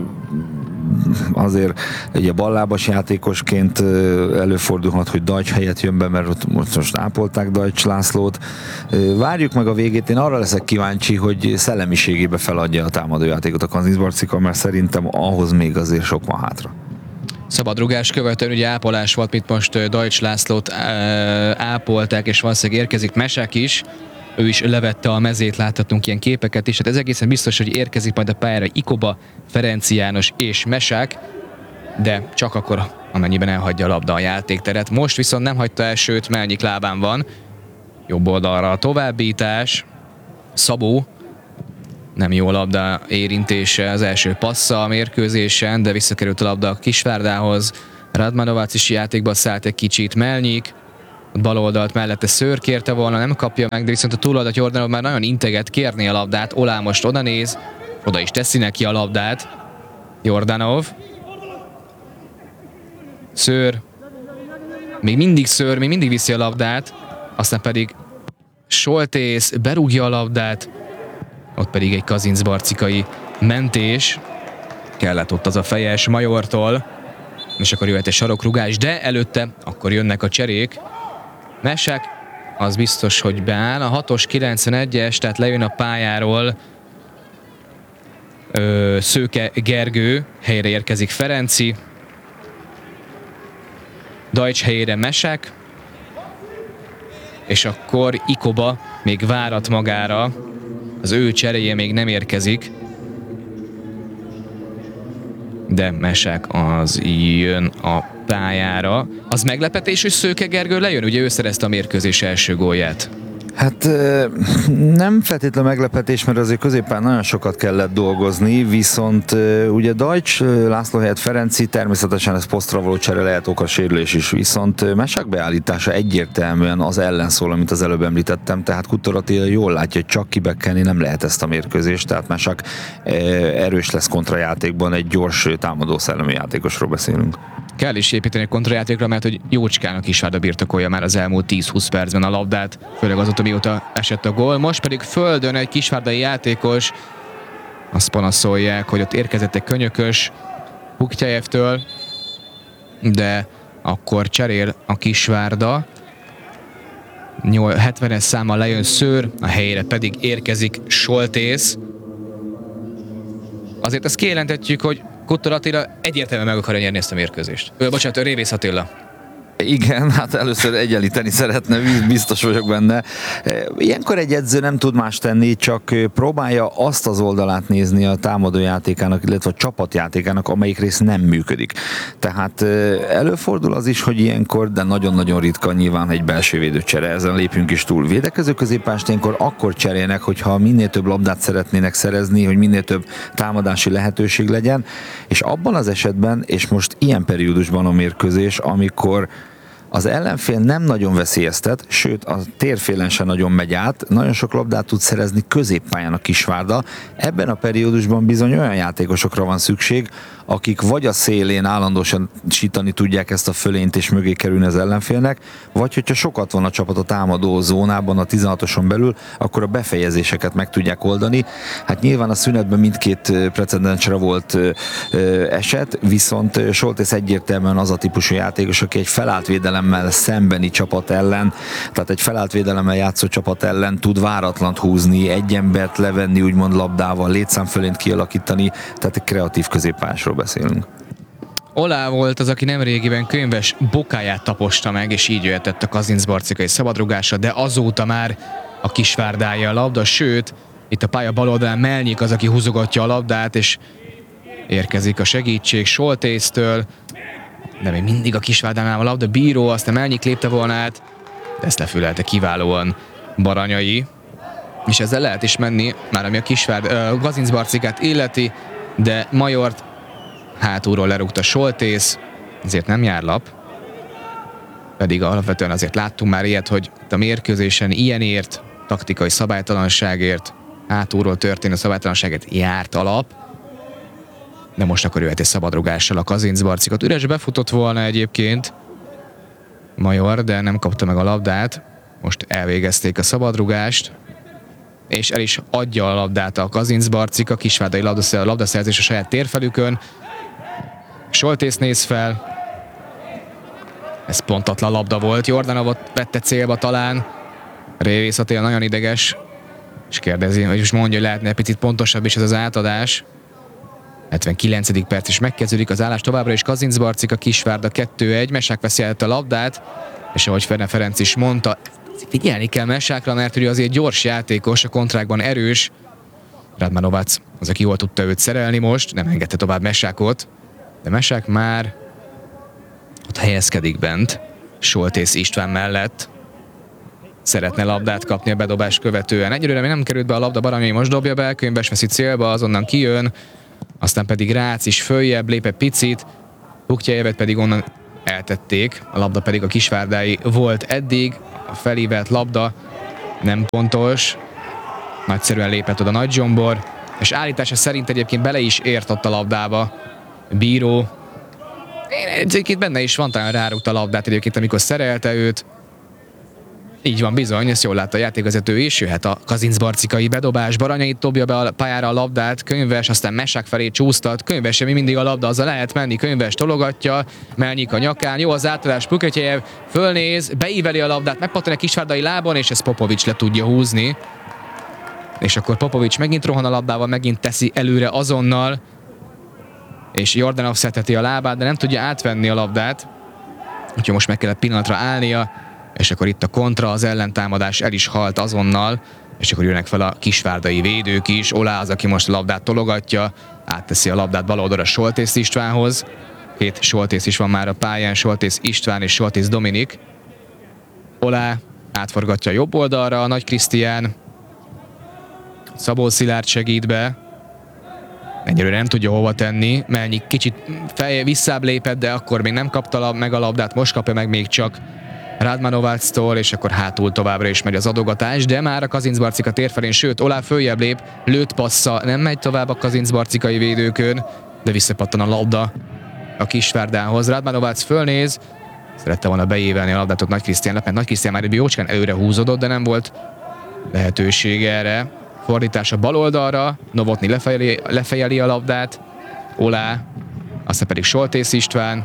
azért ugye ballábas játékosként előfordulhat, hogy Dajcs helyett jön be, mert ott most ápolták Dajcs Lászlót. Várjuk meg a végét, én arra leszek kíváncsi, hogy szellemiségébe feladja a támadójátékot a Kazincbarcika, mert szerintem ahhoz még azért sok van hátra. Szabadrugás követően ugye ápolás volt, mint most Dajcs Lászlót ápolták, és valószínűleg érkezik Mesek is. Ő is levette a mezét, láthatunk ilyen képeket is. Hát ez egészen biztos, hogy érkezik majd a pályára Ikoba, Ferenci János és Mesák. de csak akkor, amennyiben elhagyja a labda a játékteret. Most viszont nem hagyta el, sőt, Melnyik lábán van. Jobb oldalra a továbbítás. Szabó, nem jó labda érintése az első passza a mérkőzésen, de visszakerült a labda a Kisvárdához. Radmanovac is játékba szállt egy kicsit, Melnyik. Bal oldalt mellette Szőr kérte volna, nem kapja meg, de viszont a túloldalt Jordanov már nagyon integet kérni a labdát. Olá most oda néz, oda is teszi neki a labdát. Jordanov. Szőr. Még mindig viszi a labdát, aztán pedig Soltész berúgja a labdát, ott pedig egy kazincbarcikai mentés. Kellett ott az a fejes Majortól, és akkor jöhet egy sarokrugás, de előtte akkor jönnek a cserék. Mesák, az biztos, hogy beáll. A 6-os 91-es, tehát lejön a pályáról Szőke Gergő, helyre érkezik Ferenci. Dajcs helyére Mesák. És akkor Ikoba még várat magára. Az ő cseréje még nem érkezik. De Mesák az jön a pályára. Az meglepetés, hogy Szőke Gergő lejön? Ugye ő szerezte a mérkőzés első gólját. Hát nem feltétlenül meglepetés, mert azért középen nagyon sokat kellett dolgozni, viszont ugye Dajcs László helyett Ferenci, természetesen ez posztra való csere, lehet okasérülés is, viszont Mesák beállítása egyértelműen az ellen szól, amit az előbb említettem, tehát Kutor Attila jól látja, hogy csak kibekkelni nem lehet ezt a mérkőzést, tehát Mesák erős lesz kontrajátékban, egy gyors támadó szellemi játékosról beszélünk. Kell is építeni a kontrajátékra, mert hogy jócskának Kisvárda birtokolja már az elmúlt 10-20 percben a labdát, főleg azóta, mióta esett a gól. Most pedig földön egy kisvárdai játékos, azt panaszolják, hogy ott érkezett egy könyökös Buktyaevtől, de akkor cserél a Kisvárda. 70-es számmal lejön Szőr, a helyére pedig érkezik Soltész. Azért ezt kijelentetjük, hogy Kutor Attila egyértelműen meg akarja nyerni ezt a mérkőzést. Bocsánat, Révész Attila. Igen, hát először egyenlíteni szeretne, biztos vagyok benne. Ilyenkor egy edző nem tud más tenni, csak próbálja azt az oldalát nézni a támadójátékának, illetve a csapatjátékának, amelyik rész nem működik. Tehát előfordul az is, hogy ilyenkor, de nagyon-nagyon ritka nyilván egy belső védőcsere, ezen lépjünk is túl. Védekező középpást ilyenkor akkor cserélnek, hogyha minél több labdát szeretnének szerezni, hogy minél több támadási lehetőség legyen, és abban az esetben, és most ilyen periódusban a mérkőzés, amikor az ellenfél nem nagyon veszélyeztet, sőt a térfélen sem nagyon megy át, nagyon sok labdát tud szerezni középpályán a Kisvárda. Ebben a periódusban bizony olyan játékosokra van szükség, akik vagy a szélén állandósan sítani tudják ezt a fölényt és mögé kerülni az ellenfélnek, vagy hogyha sokat van a csapat a támadó zónában, a 16-oson belül, akkor a befejezéseket meg tudják oldani. Hát nyilván a szünetben mindkét precedensre volt eset, viszont Soltész egyértelműen az a típusú játékos, aki egy felállt védelemmel szembeni csapat ellen, tehát egy felállt védelemmel játszó csapat ellen tud váratlant húzni, egy embert levenni úgymond labdával, létszámfölényt kialakítani, tehát egy kreatív középpályásról beszélünk. Olá volt az, aki nemrégiben Könyves bokáját taposta meg, és így jöhetett a kazincbarcikai szabadrugásra, de azóta már a Kisvárdája a labda, sőt, itt a pálya bal oldalán Melnyik az, aki húzogatja a labdát, és érkezik a segítség Soltésztől, de még mindig a Kisvárdánál a labda, bíró, aztán Melnyik lépte volna át, de ezt lefülelte kiválóan Baranyai, és ezzel lehet is menni, már ami a Kazincbarcikát illeti, de Majort hátulról lerúgta Soltész, ezért nem jár lap. Pedig alapvetően azért láttunk már ilyet, hogy a mérkőzésen ilyenért, taktikai szabálytalanságért, hátulról történő szabálytalanságért járt a lap. De most akkor jöhet egy szabadrugással a Kazincbarcikot. Üres befutott volna egyébként Major, de nem kapta meg a labdát. Most elvégezték a szabadrugást, és el is adja a labdát a Kazincbarcik, a kisvárdai labdaszerzés a saját térfelükön. Soltész néz fel. Ez pontatlan labda volt. Jordanovot vette célba talán. Révész Attila nagyon ideges, és kérdezi, hogy most mondja, hogy lehetne egy picit pontosabb is ez az átadás. 79. perc is megkezdődik az állás továbbra is. Kazincbarcik, a Kisvárda 2-1. Mesák veszi el a labdát, és ahogy Ferne Ferenc is mondta, figyelni kell Mesákra, mert ő azért gyors játékos, a kontrákban erős. Radmanovac az, aki jól tudta őt szerelni most, nem engedte tovább Mesákot. De Mesek már ott helyezkedik bent, Soltész István mellett. Szeretne labdát kapni a bedobás követően. Egyelőre még nem került be a labda, Baranyai most dobja be, Könyves veszi célba, azonnan kijön, aztán pedig Rácz is följebb lép egy picit, Puktyajevet pedig onnan eltették, a labda pedig a kisvárdái volt eddig, a felívelt labda nem pontos, nagyszerűen lépett oda Nagy Zsombor, és állítása szerint egyébként bele is ért ott a labdába bíró. Egyébként benne is van, talán rárúgta a labdát egyébként, amikor szerelte őt. Így van bizony, ezt jól látta a játékvezető is, jöhet a kazincbarcikai bedobás, Baranyai dobja be a pályára a labdát, Könyves, aztán Mesák felé csúsztat, Könyves sem mindig a labda, azzal lehet menni, Könyves tologatja, Melnyik a nyakán, jó az átadás, Puketjev fölnéz, beíveli a labdát, megpattan egy kisvárdai lábon, és ezt Popovics le tudja húzni. És akkor Popovics megint rohan a labdával, megint teszi előre azonnal, és Jordanov szedheti a lábát, de nem tudja átvenni a labdát, úgyhogy most meg kellett pillanatra állnia, és akkor itt a kontra, az ellentámadás el is halt azonnal, és akkor jönnek fel a kisvárdai védők is, Olá az, aki most a labdát tologatja, átteszi a labdát bal oldalra Soltész Istvánhoz, 2 Soltész is van már a pályán, Soltész István és Soltész Dominik. Olá átforgatja a jobb oldalra, Nagy Krisztián, Szabó Szilárd segít be, ennyire nem tudja hova tenni, Melnyik kicsit visszább lépett, de akkor még nem kapta meg a labdát, most kapja meg még csak Radmanováctól, és akkor hátul továbbra is megy az adogatás, de már a kazincbarcika tér felén, sőt, Olá följebb lép, lőtt passza, nem megy tovább a kazincbarcikai védőkön, de visszapattan a labda a Kisvárdához. Radmanovác fölnéz, szerette volna beévelni a labdát ott Nagy Krisztiánnak, mert Nagy Krisztián már egy jócskán előre húzódott, de nem volt lehetőség erre. Fordítás a bal oldalra, Novotny lefejeli a labdát, Olá, aztán pedig Soltész István,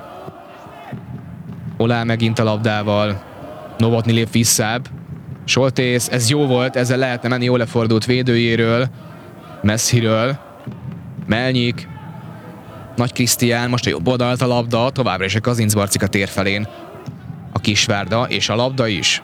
Olá megint a labdával, Novotny lép visszább, Soltész, ez jó volt, ezzel lehetne menni, jól lefordult védőjéről, messziről, Melnyik, Nagy Krisztián, most a jobb oldalt a labda, továbbra is a Kazincbarcika tér felén a Kisvárda, és a labda is.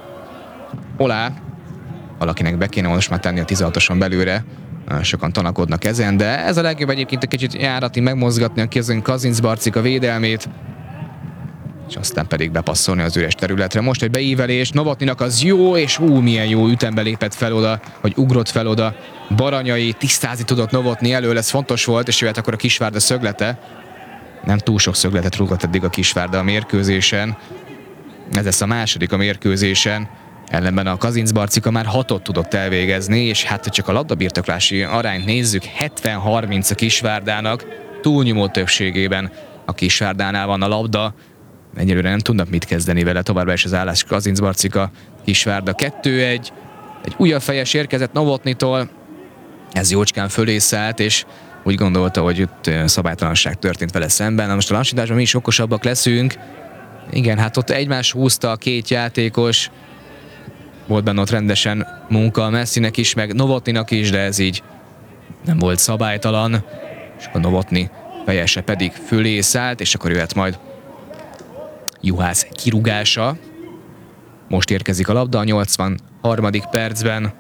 Olá, valakinek be kéne most már tenni a 16-oson belőle, sokan tanakodnak ezen, de ez a legjobb egyébként egy kicsit járatni, megmozgatni a Kazincbarcika védelmét, és aztán pedig bepasszolni az üres területre. Most egy beívelés, Novotnynak az jó, és milyen jó ütembe lépett fel oda, vagy ugrott fel oda. Baranyai tisztázni tudott Novotny elől, ez fontos volt, és jöhet akkor a Kisvárda szöglete. Nem túl sok szögletet rúgott eddig a Kisvárda a mérkőzésen. Ez lesz a második a mérkőzésen. Ellenben a Kazincbarcika már 6-ot tudott elvégezni, és hát, hogy csak a labdabirtoklási arányt nézzük, 70-30 a Kisvárdának, túlnyomó többségében a Kisvárdánál van a labda. Egyelőre nem tudnak mit kezdeni vele, továbbra is az állás Kazincbarcika, Kisvárda 2-1. Egy újabb fejes érkezett Novotnytól, ez jócskán fölé szállt, és úgy gondolta, hogy itt szabálytalanság történt vele szemben. Na most a lassításban mi is okosabbak leszünk. Igen, hát ott egymás húzta a két játékos, volt benne ott rendesen munka a Messinek is, meg Novotnynak is, de ez így nem volt szabálytalan, és a Novotny fejese pedig fölé szállt, és akkor jöhet majd Juhász kirúgása. Most érkezik a labda a 83. percben.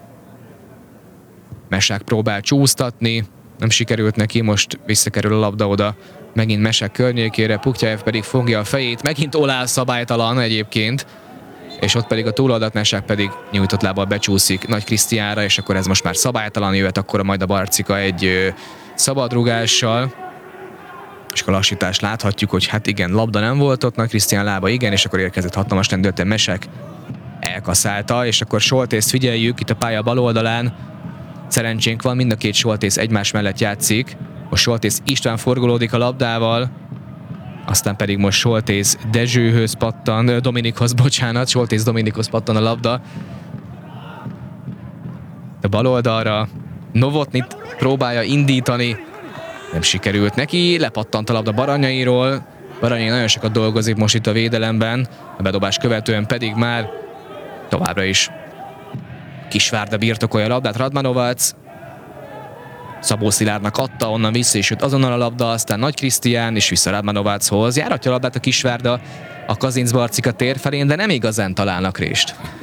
Mesák próbál csúsztatni, nem sikerült neki, most visszakerül a labda oda megint Mesák környékére, Puktyajev pedig fogja a fejét, megint Olá szabálytalan egyébként, és ott pedig a túloldalt Mesák pedig nyújtott lábbal becsúszik Nagy Krisztiánra, és akkor ez most már szabálytalan, jöhet akkor majd a Barcika egy szabadrugással, és a lassítást láthatjuk, hogy hát igen, labda nem volt ott, Nagy Krisztián lába igen, és akkor érkezett hatalmas lendületen Mesek, elkaszálta, és akkor Soltészt figyeljük itt a pálya bal oldalán. Szerencsénk van, mind a két Soltész egymás mellett játszik. Most Soltész István forgolódik a labdával, aztán pedig most Soltész Dezsőhöz pattan, Dominikhoz, bocsánat, Soltész Dominikhoz pattan a labda. A bal oldalra Novotnyt próbálja indítani, nem sikerült neki, lepattant a labda Baranyairól. Baranyai nagyon sokat dolgozik most itt a védelemben, a bedobás követően pedig már továbbra is Kisvárda birtokolja a labdát, Radmanovac Szabó Szilárdnak adta, onnan vissza és jött azonnal a labda, aztán Nagy Krisztián és vissza Radmanovachoz. Járatja a labdát a Kisvárda a Kazincbarcika tér felén, de nem igazán találnak rést.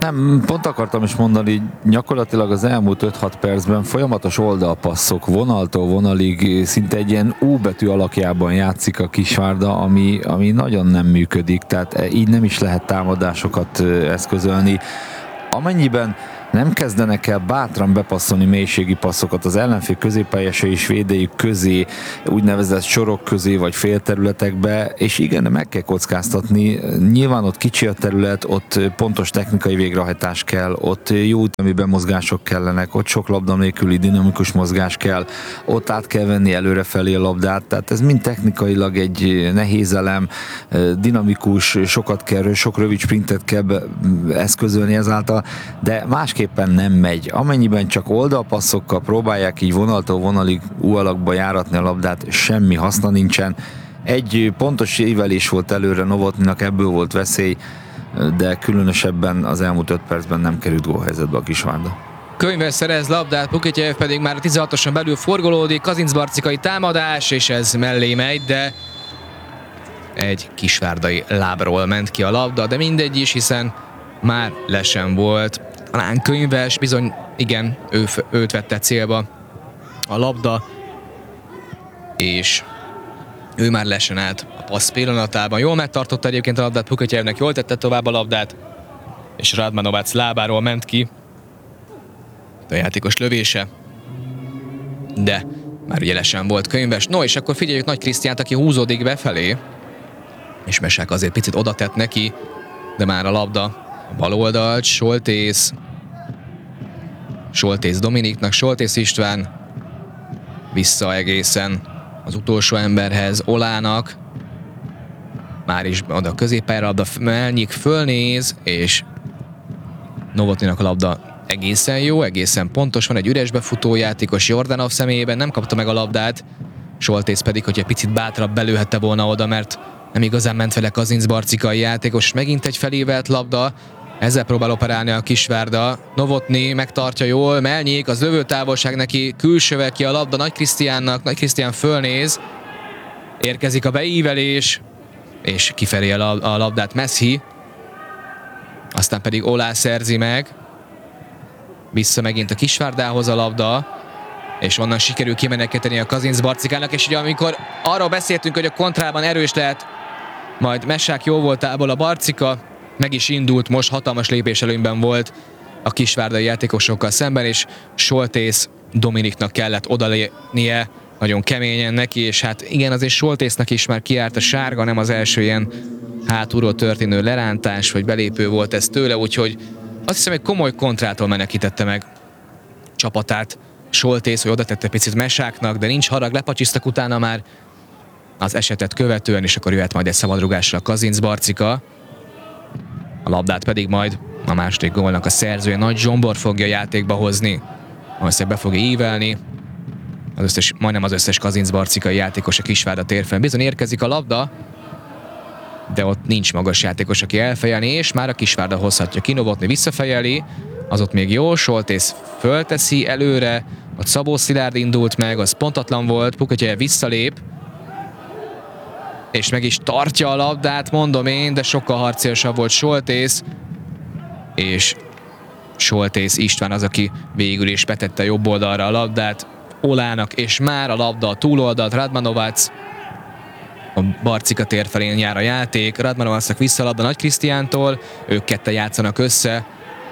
Nem, pont akartam is mondani, gyakorlatilag az elmúlt 5-6 percben folyamatos oldalpasszok, vonaltól vonalig szinte egy ilyen U betű alakjában játszik a Kisvárda, ami nagyon nem működik, tehát így nem is lehet támadásokat eszközölni. Amennyiben nem kezdenek el bátran bepasszolni mélységi passzokat az ellenfél középpályásai és védőjük közé, úgynevezett sorok közé vagy félterületekbe, és igen, meg kell kockáztatni. Nyilván ott kicsi a terület, ott pontos technikai végrehajtás kell, ott jó ütemi bemozgások kellenek, ott sok labda nélküli dinamikus mozgás kell, ott át kell venni előrefelé a labdát, tehát ez mind technikailag egy nehéz elem, dinamikus, sok rövid sprintet kell eszközölni ezáltal, de másképp nem megy. Amennyiben csak oldalpasszokkal próbálják így vonaltól vonalig U alakba járatni a labdát, semmi haszna nincsen. Egy pontos ívelés volt előre Novotnynak, ebből volt veszély, de különösebben az elmúlt 5 percben nem került gólhelyzetbe a Kisvárda. Könyves szerez labdát, Pukityev pedig már a 16-oson belül forgolódik, kazincbarcikai támadás, és ez mellé megy, de egy kisvárdai lábról ment ki a labda, de mindegy is, hiszen már lesen volt. Talán Könyves, bizony, igen, őt vette célba a labda, és ő már lesen állt a passz pillanatában. Jól megtartotta egyébként a labdát Pukityevnek, jól tette tovább a labdát, és Radmanovac lábáról ment ki a játékos lövése, de már ugye lesen volt Könyves. No, és akkor figyeljük Nagy Krisztiánt, aki húzódik befelé, és Mesák azért picit oda tett neki, de már a labda a bal oldalt, Soltész Dominiknak, Soltész István vissza egészen az utolsó emberhez, Olának, már is oda a középpályára labda, Melnyik fölnéz, és Novotnynak a labda egészen jó, egészen pontos, van egy üres befutó játékos Jordanov személyében, nem kapta meg a labdát, Soltész pedig, hogyha picit bátrabb belőhette volna oda, mert nem igazán ment vele kazincbarcikai játékos, megint egy felívelt labda, ezzel próbál operálni a Kisvárda. Novotny megtartja jól, Melnyik, az lövőtávolság neki, külsővel ki a labda Nagy Krisztiánnak, Nagy Krisztián fölnéz, érkezik a beívelés, és kifelé a labdát Messi, aztán pedig Olá szerzi meg, vissza megint a Kisvárdához a labda, és onnan sikerül kimenekíteni a kazincbarcikának, és ugye amikor arról beszéltünk, hogy a kontrában erős lehet, majd Mesák jó voltából a Barcika, meg is indult, most hatalmas lépéselőnyben volt a kisvárdai játékosokkal szemben, és Soltész Dominiknak kellett odalépnie nagyon keményen neki, és hát igen, azért Soltésznak is már kiárt a sárga, nem az első ilyen hátulról történő lerántás, vagy belépő volt ez tőle, úgyhogy azt hiszem, hogy komoly kontrától menekítette meg csapatát Soltész, hogy oda tette picit Mesáknak, de nincs harag, lepacsisztak utána már az esetet követően, és akkor jöhet majd egy szabadrugásra a Kazincbarcika. A labdát pedig majd a második gólnak a szerzője Nagy Zsombor fogja játékba hozni. Azt be fogja ívelni. Majdnem az összes kazincbarcikai játékos a Kisvárda térfelén. Bizony érkezik a labda, de ott nincs magas játékos, aki elfejelni, és már a Kisvárda hozhatja ki. Novotny visszafejeli, az ott még jó, Soltész fölteszi előre, ott Szabó Szilárd indult meg, az pontatlan volt, Pukityev visszalép, és meg is tartja a labdát, mondom én, de sokkal harciasabb volt Soltész, és Soltész István az, aki végül is betette jobb oldalra a labdát Olának, és már a labda a túloldalt, Radmanovac a Barcika tér felén jár a játék, Radmanovacnak vissza a labda Nagy Krisztiántól, ők ketten játszanak össze,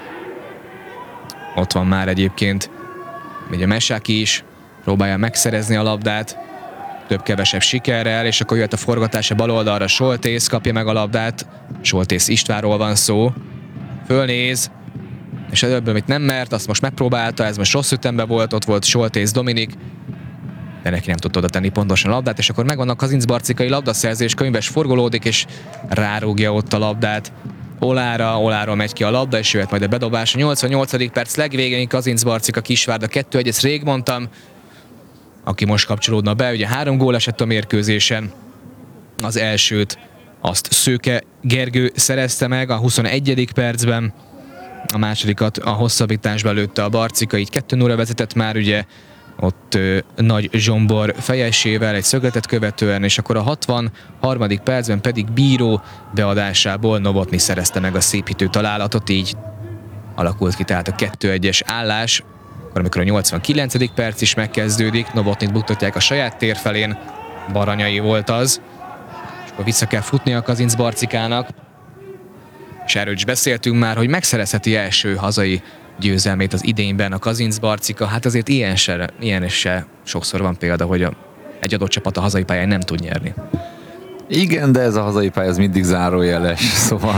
ott van már egyébként ugye Mesáki is, próbálja megszerezni a labdát, több-kevesebb sikerrel, és akkor jöhet a forgatás a bal oldalra, Soltész kapja meg a labdát, Soltész Istvánról van szó, fölnéz, és ebből, amit nem mert, azt most megpróbálta, ez most rossz ütemben volt, ott volt Soltész Dominik, de neki nem tudta oda tenni pontosan a labdát, és akkor megvan a kazincbarcikai labdaszerzés, Könyves forgolódik, és rárúgja ott a labdát Oláról megy ki a labda, és jöhet majd a bedobás. A 88. perc legvégén Kazincbarcika Kisvárda 2-1, ezt rég mondtam, aki most kapcsolódna be, ugye 3 gól esett a mérkőzésen, az elsőt azt Szőke Gergő szerezte meg a 21. percben, a másodikat a hosszabbításba lőtte a Barcika, így 2-0-ra vezetett már ugye ott Nagy Zsombor fejesével egy szögletet követően, és akkor a 63. percben pedig bíró beadásából Novotny szerezte meg a szépítő találatot, így alakult ki tehát a 2-1-es állás, akkor amikor a 89. perc is megkezdődik, Novotnyt buktatják a saját tér felén, Baranyai volt az, és akkor vissza kell futni a Kazincbarcikának, és erről is beszéltünk már, hogy megszerezheti első hazai győzelmét az idényben a Kazincbarcika, hát azért ilyen se sokszor van példa, hogy egy adott csapat a hazai pályán nem tud nyerni. Igen, de ez a hazai pálya, ez mindig zárójeles, szóval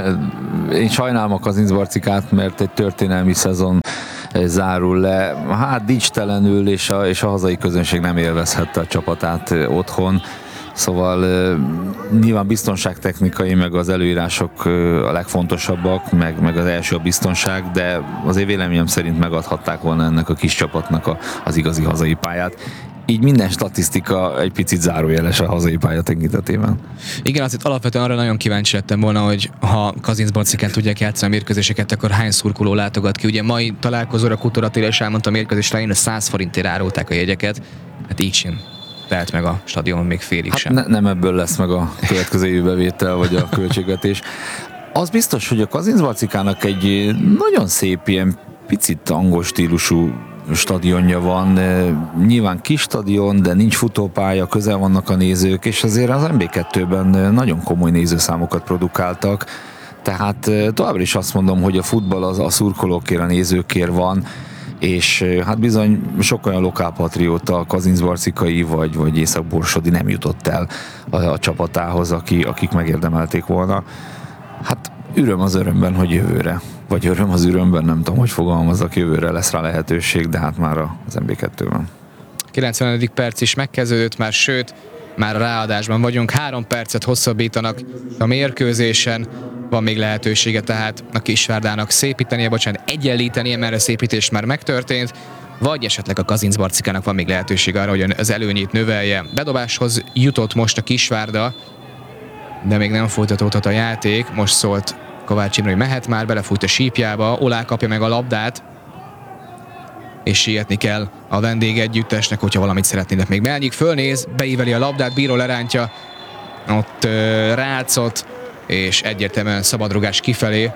én sajnálom a Kazincbarcikát, mert egy történelmi szezon zárul le, hát dicstelenül, és a hazai közönség nem élvezhette a csapatát otthon. Szóval nyilván biztonságtechnikai, meg az előírások a legfontosabbak, meg az első a biztonság, de azért véleményem szerint megadhatták volna ennek a kis csapatnak az igazi hazai pályát. Így minden statisztika egy picit zárójeles a hazai pálya tekintetében. Igen, azért alapvetően arra nagyon kíváncsi lettem volna, hogy ha Kazincbarcikán tudják játszani a mérkőzéseket, akkor hány szurkoló látogat ki. Ugye mai találkozóra Kutor Attila is elmondta a mérkőzés elején, 100 forintért árulták a jegyeket. Hát így sem telt meg a stadion még félig sem. Nem ebből lesz meg a következő évi bevétel, vagy a költségvetés. Az biztos, hogy a Kazincbarcikának egy nagyon szép, ilyen picit angol stílusú stadionja van. Nyilván kis stadion, de nincs futópálya, közel vannak a nézők, és azért az MB2-ben nagyon komoly nézőszámokat produkáltak. Tehát továbbra is azt mondom, hogy a futball az a szurkolókért, a nézőkért van, és hát bizony sok olyan lokálpatrióta, kazincbarcikai vagy észak-borsodi nem jutott el a csapatához, akik megérdemelték volna. Hát öröm az örömben, hogy jövőre, vagy öröm az örömben, nem tudom, hogy fogalmazok, jövőre lesz rá lehetőség, de hát már az MB2-ben. 90. perc is megkezdődött már, sőt, már a ráadásban vagyunk, 3 percet hosszabbítanak a mérkőzésen, van még lehetősége tehát a Kisvárdának egyenlítenie, mert a szépítés már megtörtént, vagy esetleg a Kazincbarcikának van még lehetőség arra, hogy az előnyét növelje. Bedobáshoz jutott most a Kisvárda, de még nem folytatódhat a játék. Most szólt Kovács Imre, hogy mehet már, belefújt a sípjába, Olá kapja meg a labdát, és sietni kell a vendégegyüttesnek, hogyha valamit szeretnének még. Melnyik fölnéz, beíveli a labdát, bíró lerántja ott Rácot, és egyértelműen szabadrugás kifelé.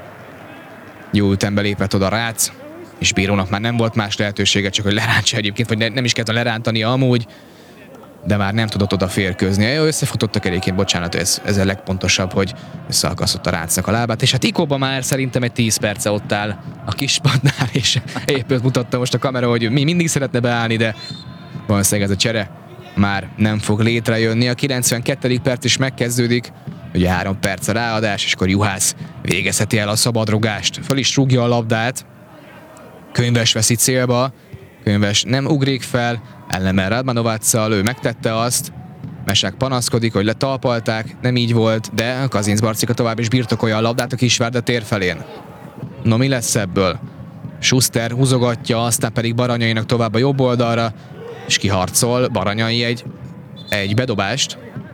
Jó ütembe lépett oda Rác, és bírónak már nem volt más lehetősége, csak hogy lerántsa egyébként, vagy nem is kellett lerántania amúgy, de már nem tudott oda férkőzni. Jó, összefutottak egyébként, bocsánat, ez a legpontosabb, hogy összeakasztott a Rácnak a lábát, és hát Ikóba már szerintem egy 10 perce ott áll a kispadnál, és épp mutatta most a kamera, hogy mi mindig szeretne beállni, de valószínűleg ez a csere már nem fog létrejönni. A 92. perc is megkezdődik, ugye 3 perc a ráadás, és akkor Juhász végezheti el a szabadrugást. Föl is rúgja a labdát, Könyves veszi célba, Könyves nem ugrik fel, ellenben Radmanováccal, ő megtette azt, Mesák panaszkodik, hogy letalpalták, nem így volt, de a Kazincbarcika tovább is birtokolja a labdát a Kisvárda tér felén. No, mi lesz ebből? Schuster húzogatja, aztán pedig Baranyainak tovább a jobb oldalra, és kiharcol Baranyai egy bedobást.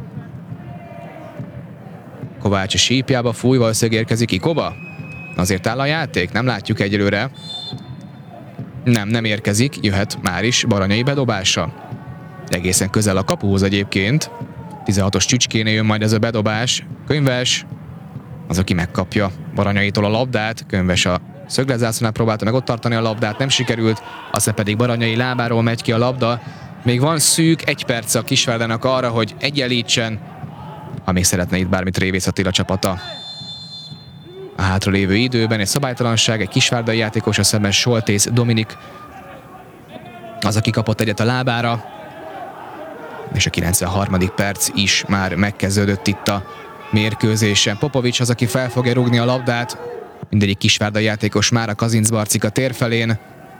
Kovács a sípjába fúj, valószínűleg érkezik Ikoba. Azért áll a játék, nem látjuk egyelőre. Nem érkezik, jöhet már is Baranyai bedobása. Egészen közel a kapuhoz egyébként. 16-os csücskénél jön majd ez a bedobás. Könyves az, aki megkapja Baranyaitól a labdát. Könyves a szögletzászlónál próbálta meg ott tartani a labdát, nem sikerült. Aztán pedig Baranyai lábáról megy ki a labda. Még van szűk 1 perc a Kisvárdának arra, hogy egyenlítsen, ha még szeretne itt bármit Révész Attila csapata. A hátralévő időben egy szabálytalanság, egy kisvárdai játékosra szemben Soltész Dominik az, aki kapott egyet a lábára, és a 93. perc is már megkezdődött itt a mérkőzésen. Popovics az, aki fel fogja rúgni a labdát, mindegyik kisvárdai játékos már a Kazincbarcika tér felén,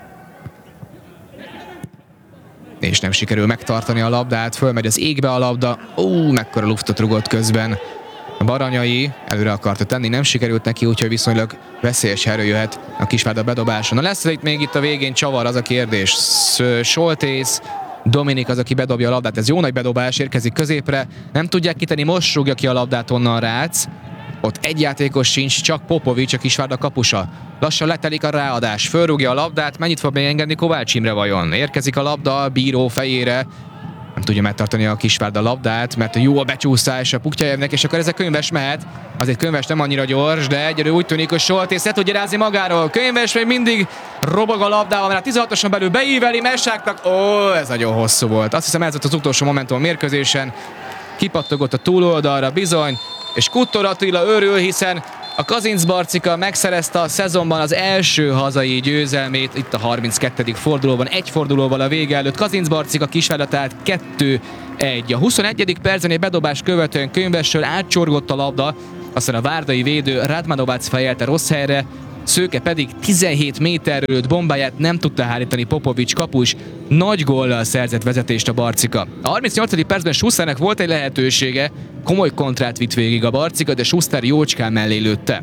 és nem sikerül megtartani a labdát, fölmegy az égbe a labda, mekkora luftot rugott közben Baranyai, előre akarta tenni, nem sikerült neki, úgyhogy viszonylag veszélyes erő jöhet a Kisvárda bedobása. Na lesz itt még itt a végén csavar, az a kérdés. Soltész Dominik az, aki bedobja a labdát, ez jó nagy bedobás, érkezik középre, nem tudják kitenni, most rúgja ki a labdát onnan Rác. Ott egy játékos sincs, csak Popovics, a Kisvárda kapusa. Lassan letelik a ráadás, fölrúgja a labdát, mennyit fog még engedni Kovács Imre vajon? Érkezik a labda a bíró fejére, nem tudja megtartani a Kisvárda labdát, mert jó a becsúszás a Puktjajevnek, és akkor ez a Könyves mehet. Azért Könyves nem annyira gyors, de egyre úgy tűnik, hogy Soltész le tudja rázni magáról. Könyves még mindig robog a labdával, mert a 16-oson belül beíveli Messáknak. Ez nagyon hosszú volt. Azt hiszem, ez volt az utolsó momentum a mérkőzésen. Kipattogott a túloldalra bizony, és Kuttor Attila örül, hiszen a Kazincbarcika megszerezte a szezonban az első hazai győzelmét, itt a 32. fordulóban, egy fordulóval a vége előtt. Kazincbarcika Kisvárda tehát 2-1. A 21. percben egy bedobás követően Könyvesről átcsorgott a labda, aztán a várdai védő Radmanovac fejelte rossz helyre, Szőke pedig 17 méterről bombáját nem tudta hárítani Popovics kapus, nagy góllal szerzett vezetést a Barcika. A 38. percben Schusternek volt egy lehetősége, komoly kontrát vitt végig a Barcika, de Schuster jócskán mellé lőtte.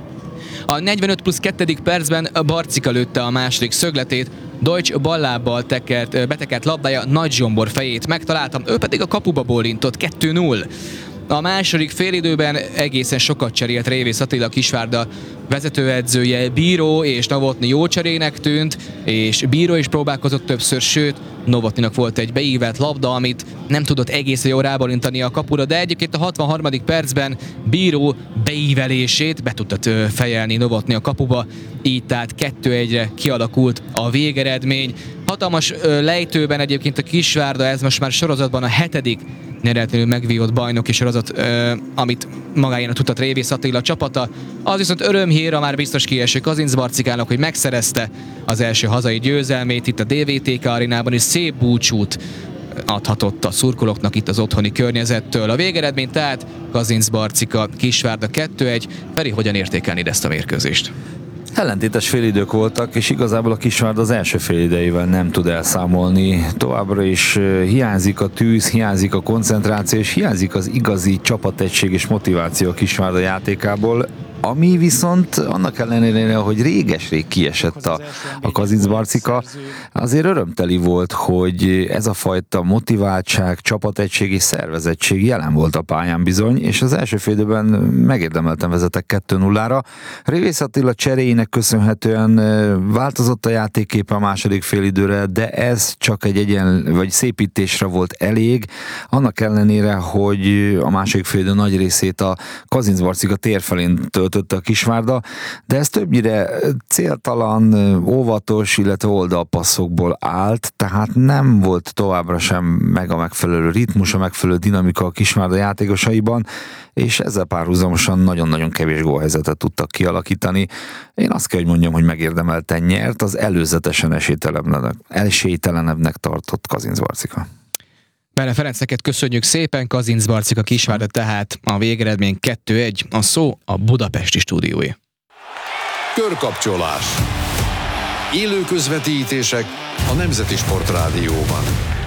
A 45+2. percben a Barcika lőtte a második szögletét, Deutsch ballábbal betekert labdája Nagy Zsombor fejét megtaláltam, ő pedig a kapuba bólintott. 2-0. A második félidőben egészen sokat cserélt Révész Attila Kisvárda vezetőedzője. Bíró és Novotny jó cserének tűnt, és Bíró is próbálkozott többször, sőt, Novotnynak volt egy beívelt labda, amit nem tudott egészen jól rábalintani a kapura, de egyébként a 63. percben Bíró beívelését be tudta fejelni Novotny a kapuba, így tehát 2-1-re kialakult a végeredmény. Hatalmas lejtőben egyébként a Kisvárda, ez most már sorozatban a 7. nyeretlenül megvívott bajnoki sorozat, amit magáénak tudta Révész Attila csapata. Az viszont örömhír a már biztos kieső Kazincbarcikának, hogy megszerezte az első hazai győzelmét itt a DVTK arénában, és szép búcsút adhatott a szurkolóknak itt az otthoni környezettől. A végeredmény tehát Kazincbarcika Kisvárda 2-1. Feri, hogyan értékelni ezt a mérkőzést? Ellentétes félidők voltak, és igazából a Kisvárda az első félidejével nem tud elszámolni. Továbbra is hiányzik a tűz, hiányzik a koncentráció, és hiányzik az igazi csapategység és motiváció a Kisvárda játékából, ami viszont annak ellenére, hogy réges-rég kiesett a Kazincbarcika, azért örömteli volt, hogy ez a fajta motiváltság, csapategység és szervezettség jelen volt a pályán bizony, és az első félidőben megérdemelten vezettek 2-0-ra. Révész Attila cseréjének köszönhetően változott a játékképe a második félidőre, de ez csak egy vagy szépítésre volt elég, annak ellenére, hogy a második félidő nagy részét a Kazincbarcika tér felén töltötte a Kisvárda, de ez többnyire céltalan, óvatos, illetve oldalpasszokból állt, tehát nem volt továbbra sem meg a megfelelő ritmus, a megfelelő dinamika a Kisvárda játékosaiban, és ezzel párhuzamosan nagyon-nagyon kevés gólhelyzetet tudtak kialakítani. Én azt kell, hogy mondjam, hogy megérdemelten nyert az előzetesen esélytelenebbnek tartott Kazincbarcika. Bele Ferenceket köszönjük szépen, Kazincbarcika Kisvárda tehát a végeredmény 2-1, a szó a budapesti stúdióé. Körkapcsolás. Élő közvetítések a Nemzeti Sportrádióban.